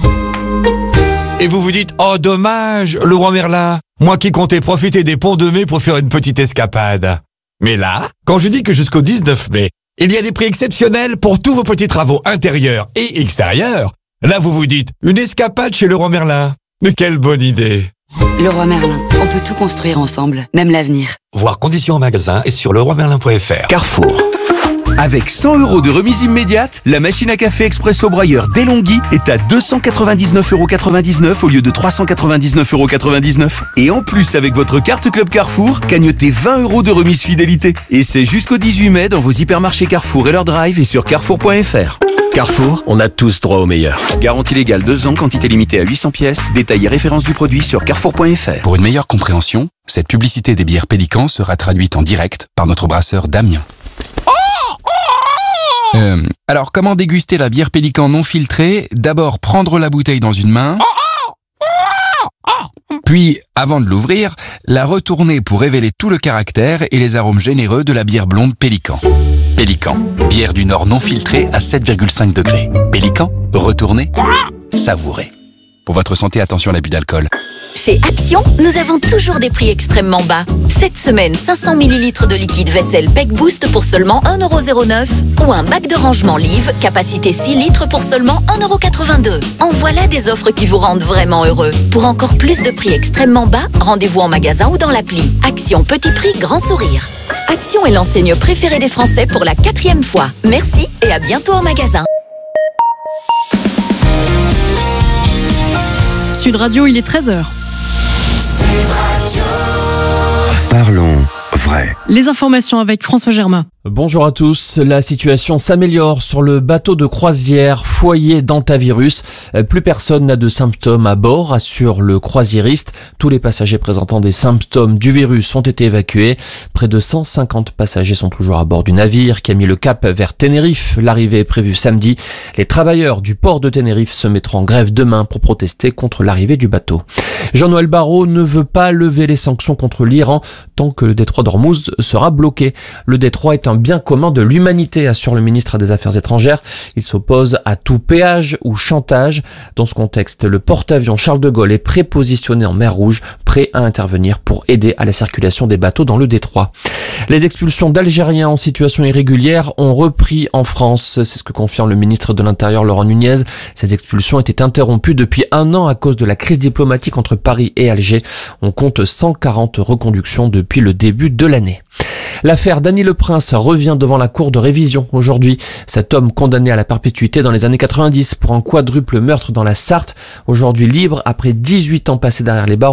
Et vous vous dites, oh dommage, le roi Merlin, moi qui comptais profiter des ponts de mai pour faire une petite escapade. Mais là, quand je dis que jusqu'au dix-neuf mai, il y a des prix exceptionnels pour tous vos petits travaux intérieurs et extérieurs, là vous vous dites, une escapade chez le roi Merlin. Mais quelle bonne idée! Le roi Merlin, on peut tout construire ensemble, même l'avenir. Voir conditions en magasin et sur leroy merlin point f r. Carrefour. Avec cent euros de remise immédiate, la machine à café Expresso Brailleur d'Elonghi est à deux cent quatre-vingt-dix-neuf euros quatre-vingt-dix-neuf au lieu de trois cent quatre-vingt-dix-neuf euros quatre-vingt-dix-neuf. Et en plus, avec votre carte Club Carrefour, cagnotez vingt euros de remise fidélité. Et c'est jusqu'au dix-huit mai dans vos hypermarchés Carrefour et leur drive et sur carrefour point f r. Carrefour, on a tous droit au meilleur. Garantie légale deux ans, quantité limitée à huit cents pièces. Détail et référence du produit sur carrefour point f r. Pour une meilleure compréhension, cette publicité des bières Pélican sera traduite en direct par notre brasseur Damien. Euh, alors, comment déguster la bière Pélican non filtrée? D'abord, prendre la bouteille dans une main, puis, avant de l'ouvrir, la retourner pour révéler tout le caractère et les arômes généreux de la bière blonde Pélican. Pélican, bière du Nord non filtrée à sept virgule cinq degrés. Pélican, retournez, savourez. Pour votre santé, attention à l'abus d'alcool. Chez Action, nous avons toujours des prix extrêmement bas. Cette semaine, cinq cents millilitres de liquide vaisselle Peck Boost pour seulement un euro zéro neuf ou un bac de rangement Live, capacité six litres pour seulement un euro quatre-vingt-deux. En voilà des offres qui vous rendent vraiment heureux. Pour encore plus de prix extrêmement bas, rendez-vous en magasin ou dans l'appli. Action, petit prix, grand sourire. Action est l'enseigne préférée des Français pour la quatrième fois. Merci et à bientôt en magasin. Sud Radio, il est treize heures. Parlons vrai. Les informations avec François Germain. Bonjour à tous. La situation s'améliore sur le bateau de croisière foyer d'Antavirus. Plus personne n'a de symptômes à bord, assure le croisiériste. Tous les passagers présentant des symptômes du virus ont été évacués. Près de cent cinquante passagers sont toujours à bord du navire qui a mis le cap vers Tenerife. L'arrivée est prévue samedi. Les travailleurs du port de Tenerife se mettront en grève demain pour protester contre l'arrivée du bateau. Jean-Noël Barrot ne veut pas lever les sanctions contre l'Iran tant que le détroit d'Ormuz sera bloqué. Le détroit est un bien commun de l'humanité, assure le ministre des Affaires étrangères. Il s'oppose à tout péage ou chantage. Dans ce contexte, le porte-avions Charles de Gaulle est prépositionné en mer Rouge, prêt à intervenir pour aider à la circulation des bateaux dans le détroit. Les expulsions d'Algériens en situation irrégulière ont repris en France. C'est ce que confirme le ministre de l'Intérieur Laurent Nunez. Ces expulsions étaient interrompues depuis un an à cause de la crise diplomatique entre Paris et Alger. On compte cent quarante reconductions depuis le début de l'année. L'affaire Dany Le Prince revient devant la cour de révision aujourd'hui. Cet homme condamné à la perpétuité dans les années quatre-vingt-dix pour un quadruple meurtre dans la Sarthe, aujourd'hui libre après dix-huit ans passés derrière les barreaux,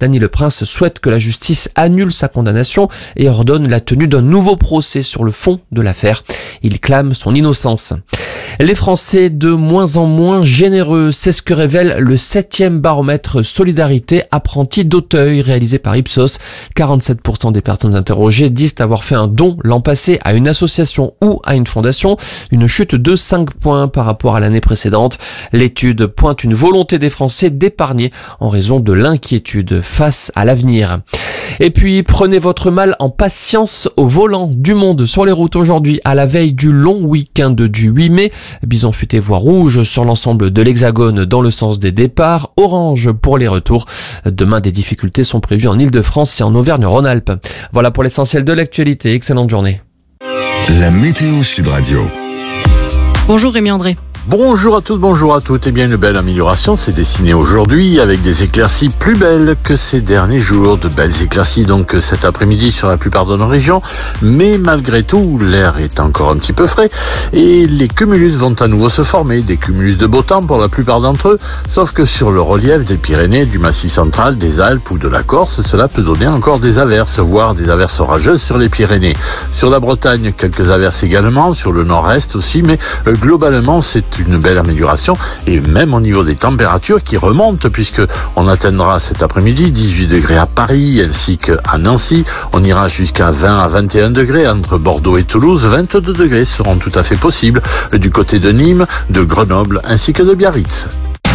Dany Le Prince souhaite que la justice annule sa condamnation et ordonne la tenue d'un nouveau procès sur le fond de l'affaire. Il clame son innocence. Les Français de moins en moins généreux, c'est ce que révèle le septième baromètre Solidarité Apprentis d'Auteuil réalisé par Ipsos. quarante-sept pour cent des personnes interrogées disent avoir fait un don l'an passé à une association ou à une fondation, une chute de cinq points par rapport à l'année précédente. L'étude pointe une volonté des Français d'épargner en raison de l'inquiétude face à l'avenir. Et puis, prenez votre mal en patience au volant. Du monde sur les routes aujourd'hui à la veille du long week-end du huit mai. Bison futé voie rouge sur l'ensemble de l'Hexagone dans le sens des départs, orange pour les retours. Demain, des difficultés sont prévues en Ile-de-France et en Auvergne-Rhône-Alpes. Voilà pour l'essentiel de l'actualité. Excellente journée. La météo Sud Radio. Bonjour Rémi André. Bonjour à tous, bonjour à toutes. Eh bien, une belle amélioration s'est dessinée aujourd'hui avec des éclaircies plus belles que ces derniers jours. De belles éclaircies donc cet après-midi sur la plupart de nos régions. Mais malgré tout, l'air est encore un petit peu frais et les cumulus vont à nouveau se former. Des cumulus de beau temps pour la plupart d'entre eux. Sauf que sur le relief des Pyrénées, du Massif central, des Alpes ou de la Corse, cela peut donner encore des averses, voire des averses orageuses sur les Pyrénées. Sur la Bretagne, quelques averses également. Sur le nord-est aussi. Mais euh, globalement, c'est une belle amélioration et même au niveau des températures qui remontent puisque on atteindra cet après-midi dix-huit degrés à Paris ainsi qu'à Nancy. On ira jusqu'à vingt à vingt et un degrés entre Bordeaux et Toulouse. vingt-deux degrés seront tout à fait possibles du côté de Nîmes, de Grenoble ainsi que de Biarritz.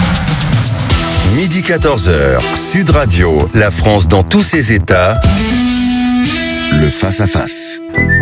Midi quatorze heures, Sud Radio, la France dans tous ses états. Le face-à-face.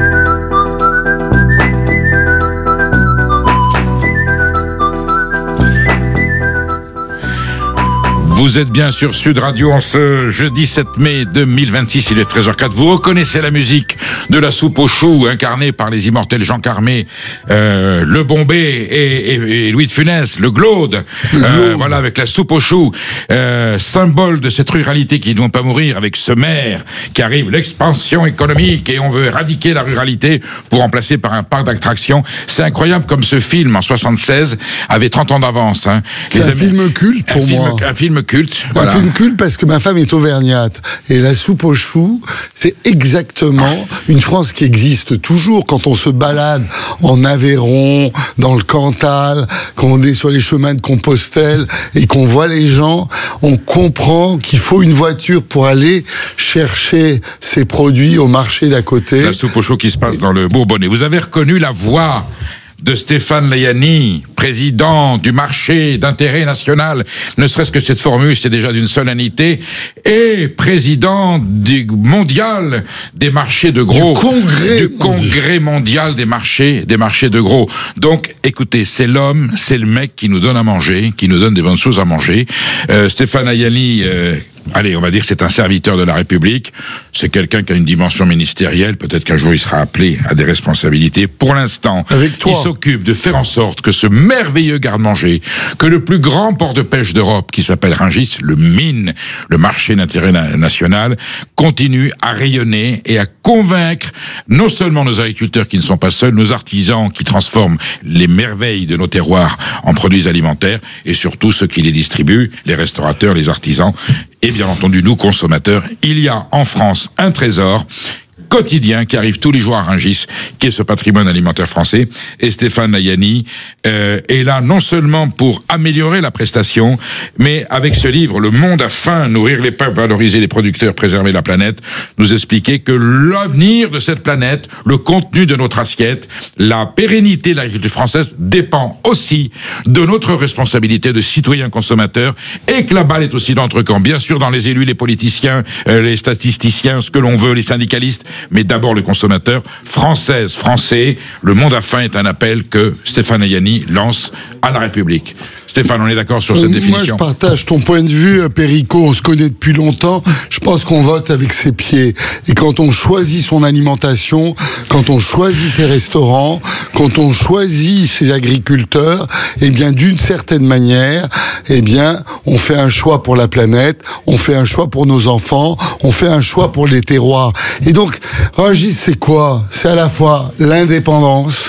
Vous êtes bien sur Sud Radio en ce jeudi sept mai deux mille vingt-six, il est treize heures quatre. Vous reconnaissez la musique de la soupe aux choux incarnée par les immortels Jean Carmé, euh, Le Bombay et, et, et Louis de Funès, le Glaude. Euh, voilà, avec la soupe aux choux, euh, symbole de cette ruralité qui ne doit pas mourir, avec ce maire qui arrive, l'expansion économique et on veut éradiquer la ruralité pour remplacer par un parc d'attractions. C'est incroyable comme ce film en soixante-seize avait trente ans d'avance. Hein. C'est les un amis... film culte pour un moi. Film, un film culte. Un Voilà. film culte parce que ma femme est auvergnate et la soupe aux choux, c'est exactement une France qui existe toujours. Quand on se balade en Aveyron, dans le Cantal, quand on est sur les chemins de Compostelle et qu'on voit les gens, on comprend qu'il faut une voiture pour aller chercher ces produits au marché d'à côté. La soupe aux choux qui se passe dans le Bourbonnais. Vous avez reconnu la voix de Stéphane Layani, président du marché d'intérêt national, ne serait-ce que cette formule, c'est déjà d'une solennité, et président du mondial des marchés de gros. Du congrès. Du congrès mondial des marchés, des marchés de gros. Donc, écoutez, c'est l'homme, c'est le mec qui nous donne à manger, qui nous donne des bonnes choses à manger. Euh, Stéphane Layani, euh, allez, on va dire que c'est un serviteur de la République. C'est quelqu'un qui a une dimension ministérielle. Peut-être qu'un jour il sera appelé à des responsabilités. Pour l'instant, il s'occupe de faire en sorte que ce merveilleux garde-manger, que le plus grand port de pêche d'Europe, qui s'appelle Rungis, le mine, le marché d'intérêt na- national, continue à rayonner et à convaincre non seulement nos agriculteurs qui ne sont pas seuls, nos artisans qui transforment les merveilles de nos terroirs en produits alimentaires, et surtout ceux qui les distribuent, les restaurateurs, les artisans, et bien entendu nous consommateurs. Il y a en France un trésor quotidien qui arrive tous les jours à Rungis, qui est ce patrimoine alimentaire français. Et Stéphane Layani euh, est là non seulement pour améliorer la prestation, mais avec ce livre, Le Monde a faim, nourrir les peuples, valoriser les producteurs, préserver la planète, nous expliquer que l'avenir de cette planète, le contenu de notre assiette, la pérennité de l'agriculture française dépend aussi de notre responsabilité de citoyens consommateurs, et que la balle est aussi dans notre camp. Bien sûr, dans les élus, les politiciens, euh, les statisticiens, ce que l'on veut, les syndicalistes, mais d'abord le consommateur. Française, Français, Le Monde a faim est un appel que Stéphane Layani lance à la République. Stéphane, on est d'accord sur cette euh, définition? Moi, je partage ton point de vue, Perico. On se connaît depuis longtemps. Je pense qu'on vote avec ses pieds. Et quand on choisit son alimentation, quand on choisit ses restaurants, quand on choisit ses agriculteurs, eh bien, d'une certaine manière, eh bien, on fait un choix pour la planète, on fait un choix pour nos enfants, on fait un choix pour les terroirs. Et donc, Rungis, c'est quoi? C'est à la fois l'indépendance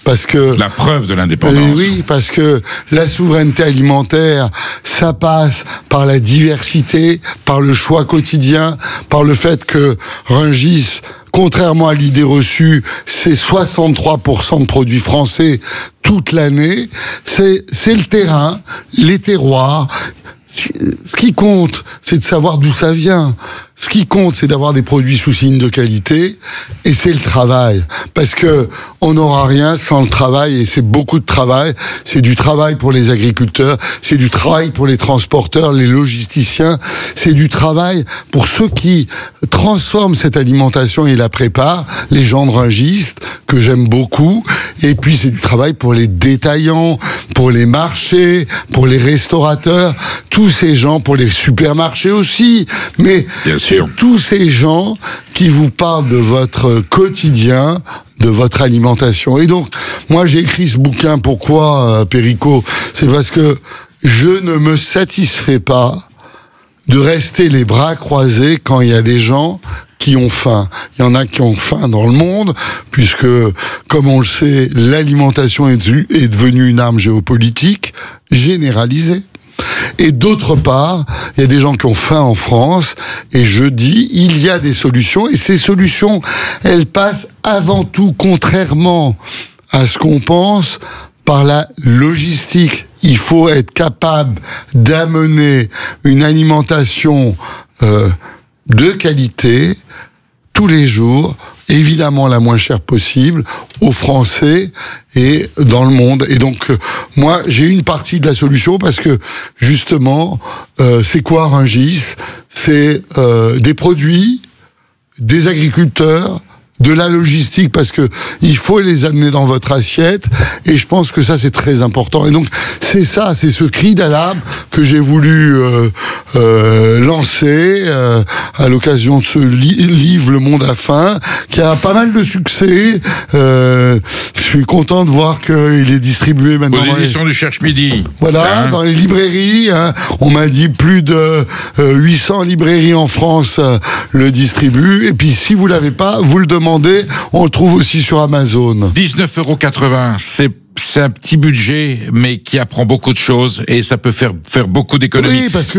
Parce que la preuve de l'indépendance. Euh, oui, parce que la souveraineté alimentaire, ça passe par la diversité, par le choix quotidien, par le fait que Rungis, contrairement à l'idée reçue, c'est soixante-trois pour cent de produits français toute l'année. C'est, c'est le terrain, les terroirs. Ce qui compte, c'est de savoir d'où ça vient. Ce qui compte, c'est d'avoir des produits sous signe de qualité, et c'est le travail. Parce que on n'aura rien sans le travail, et c'est beaucoup de travail. C'est du travail pour les agriculteurs, c'est du travail pour les transporteurs, les logisticiens, c'est du travail pour ceux qui transforment cette alimentation et la préparent, les gens de Rungis, que j'aime beaucoup. Et puis c'est du travail pour les détaillants, pour les marchés, pour les restaurateurs, tous ces gens, pour les supermarchés aussi. Mais c'est tous ces gens qui vous parlent de votre quotidien, de votre alimentation. Et donc, moi, j'ai écrit ce bouquin. Pourquoi, euh, Perico ? C'est parce que je ne me satisfais pas de rester les bras croisés quand il y a des gens qui ont faim. Il y en a qui ont faim dans le monde, puisque, comme on le sait, l'alimentation est devenue une arme géopolitique généralisée. Et d'autre part, il y a des gens qui ont faim en France, et je dis, il y a des solutions, et ces solutions, elles passent avant tout, contrairement à ce qu'on pense, par la logistique. Il faut être capable d'amener une alimentation euh, de qualité tous les jours, évidemment la moins chère possible, aux Français et dans le monde. Et donc, euh, moi, j'ai une partie de la solution parce que, justement, euh, c'est quoi Rungis ? C'est euh, des produits, des agriculteurs, de la logistique, parce que il faut les amener dans votre assiette, et je pense que ça c'est très important. Et donc c'est ça, c'est ce cri d'alarme que j'ai voulu euh, euh, lancer euh, à l'occasion de ce li- livre Le Monde a faim, qui a pas mal de succès. Euh, je suis content de voir qu'il est distribué maintenant aux dans éditions les... du Cherche-Midi. Voilà, hein, dans les librairies. Hein, on m'a dit plus de euh, huit cents librairies en France euh, le distribuent. Et puis si vous l'avez pas, vous le demandez. On le trouve aussi sur Amazon. dix-neuf euros quatre-vingts, c'est c'est un petit budget, mais qui apprend beaucoup de choses, et ça peut faire faire beaucoup d'économies. Oui, parce que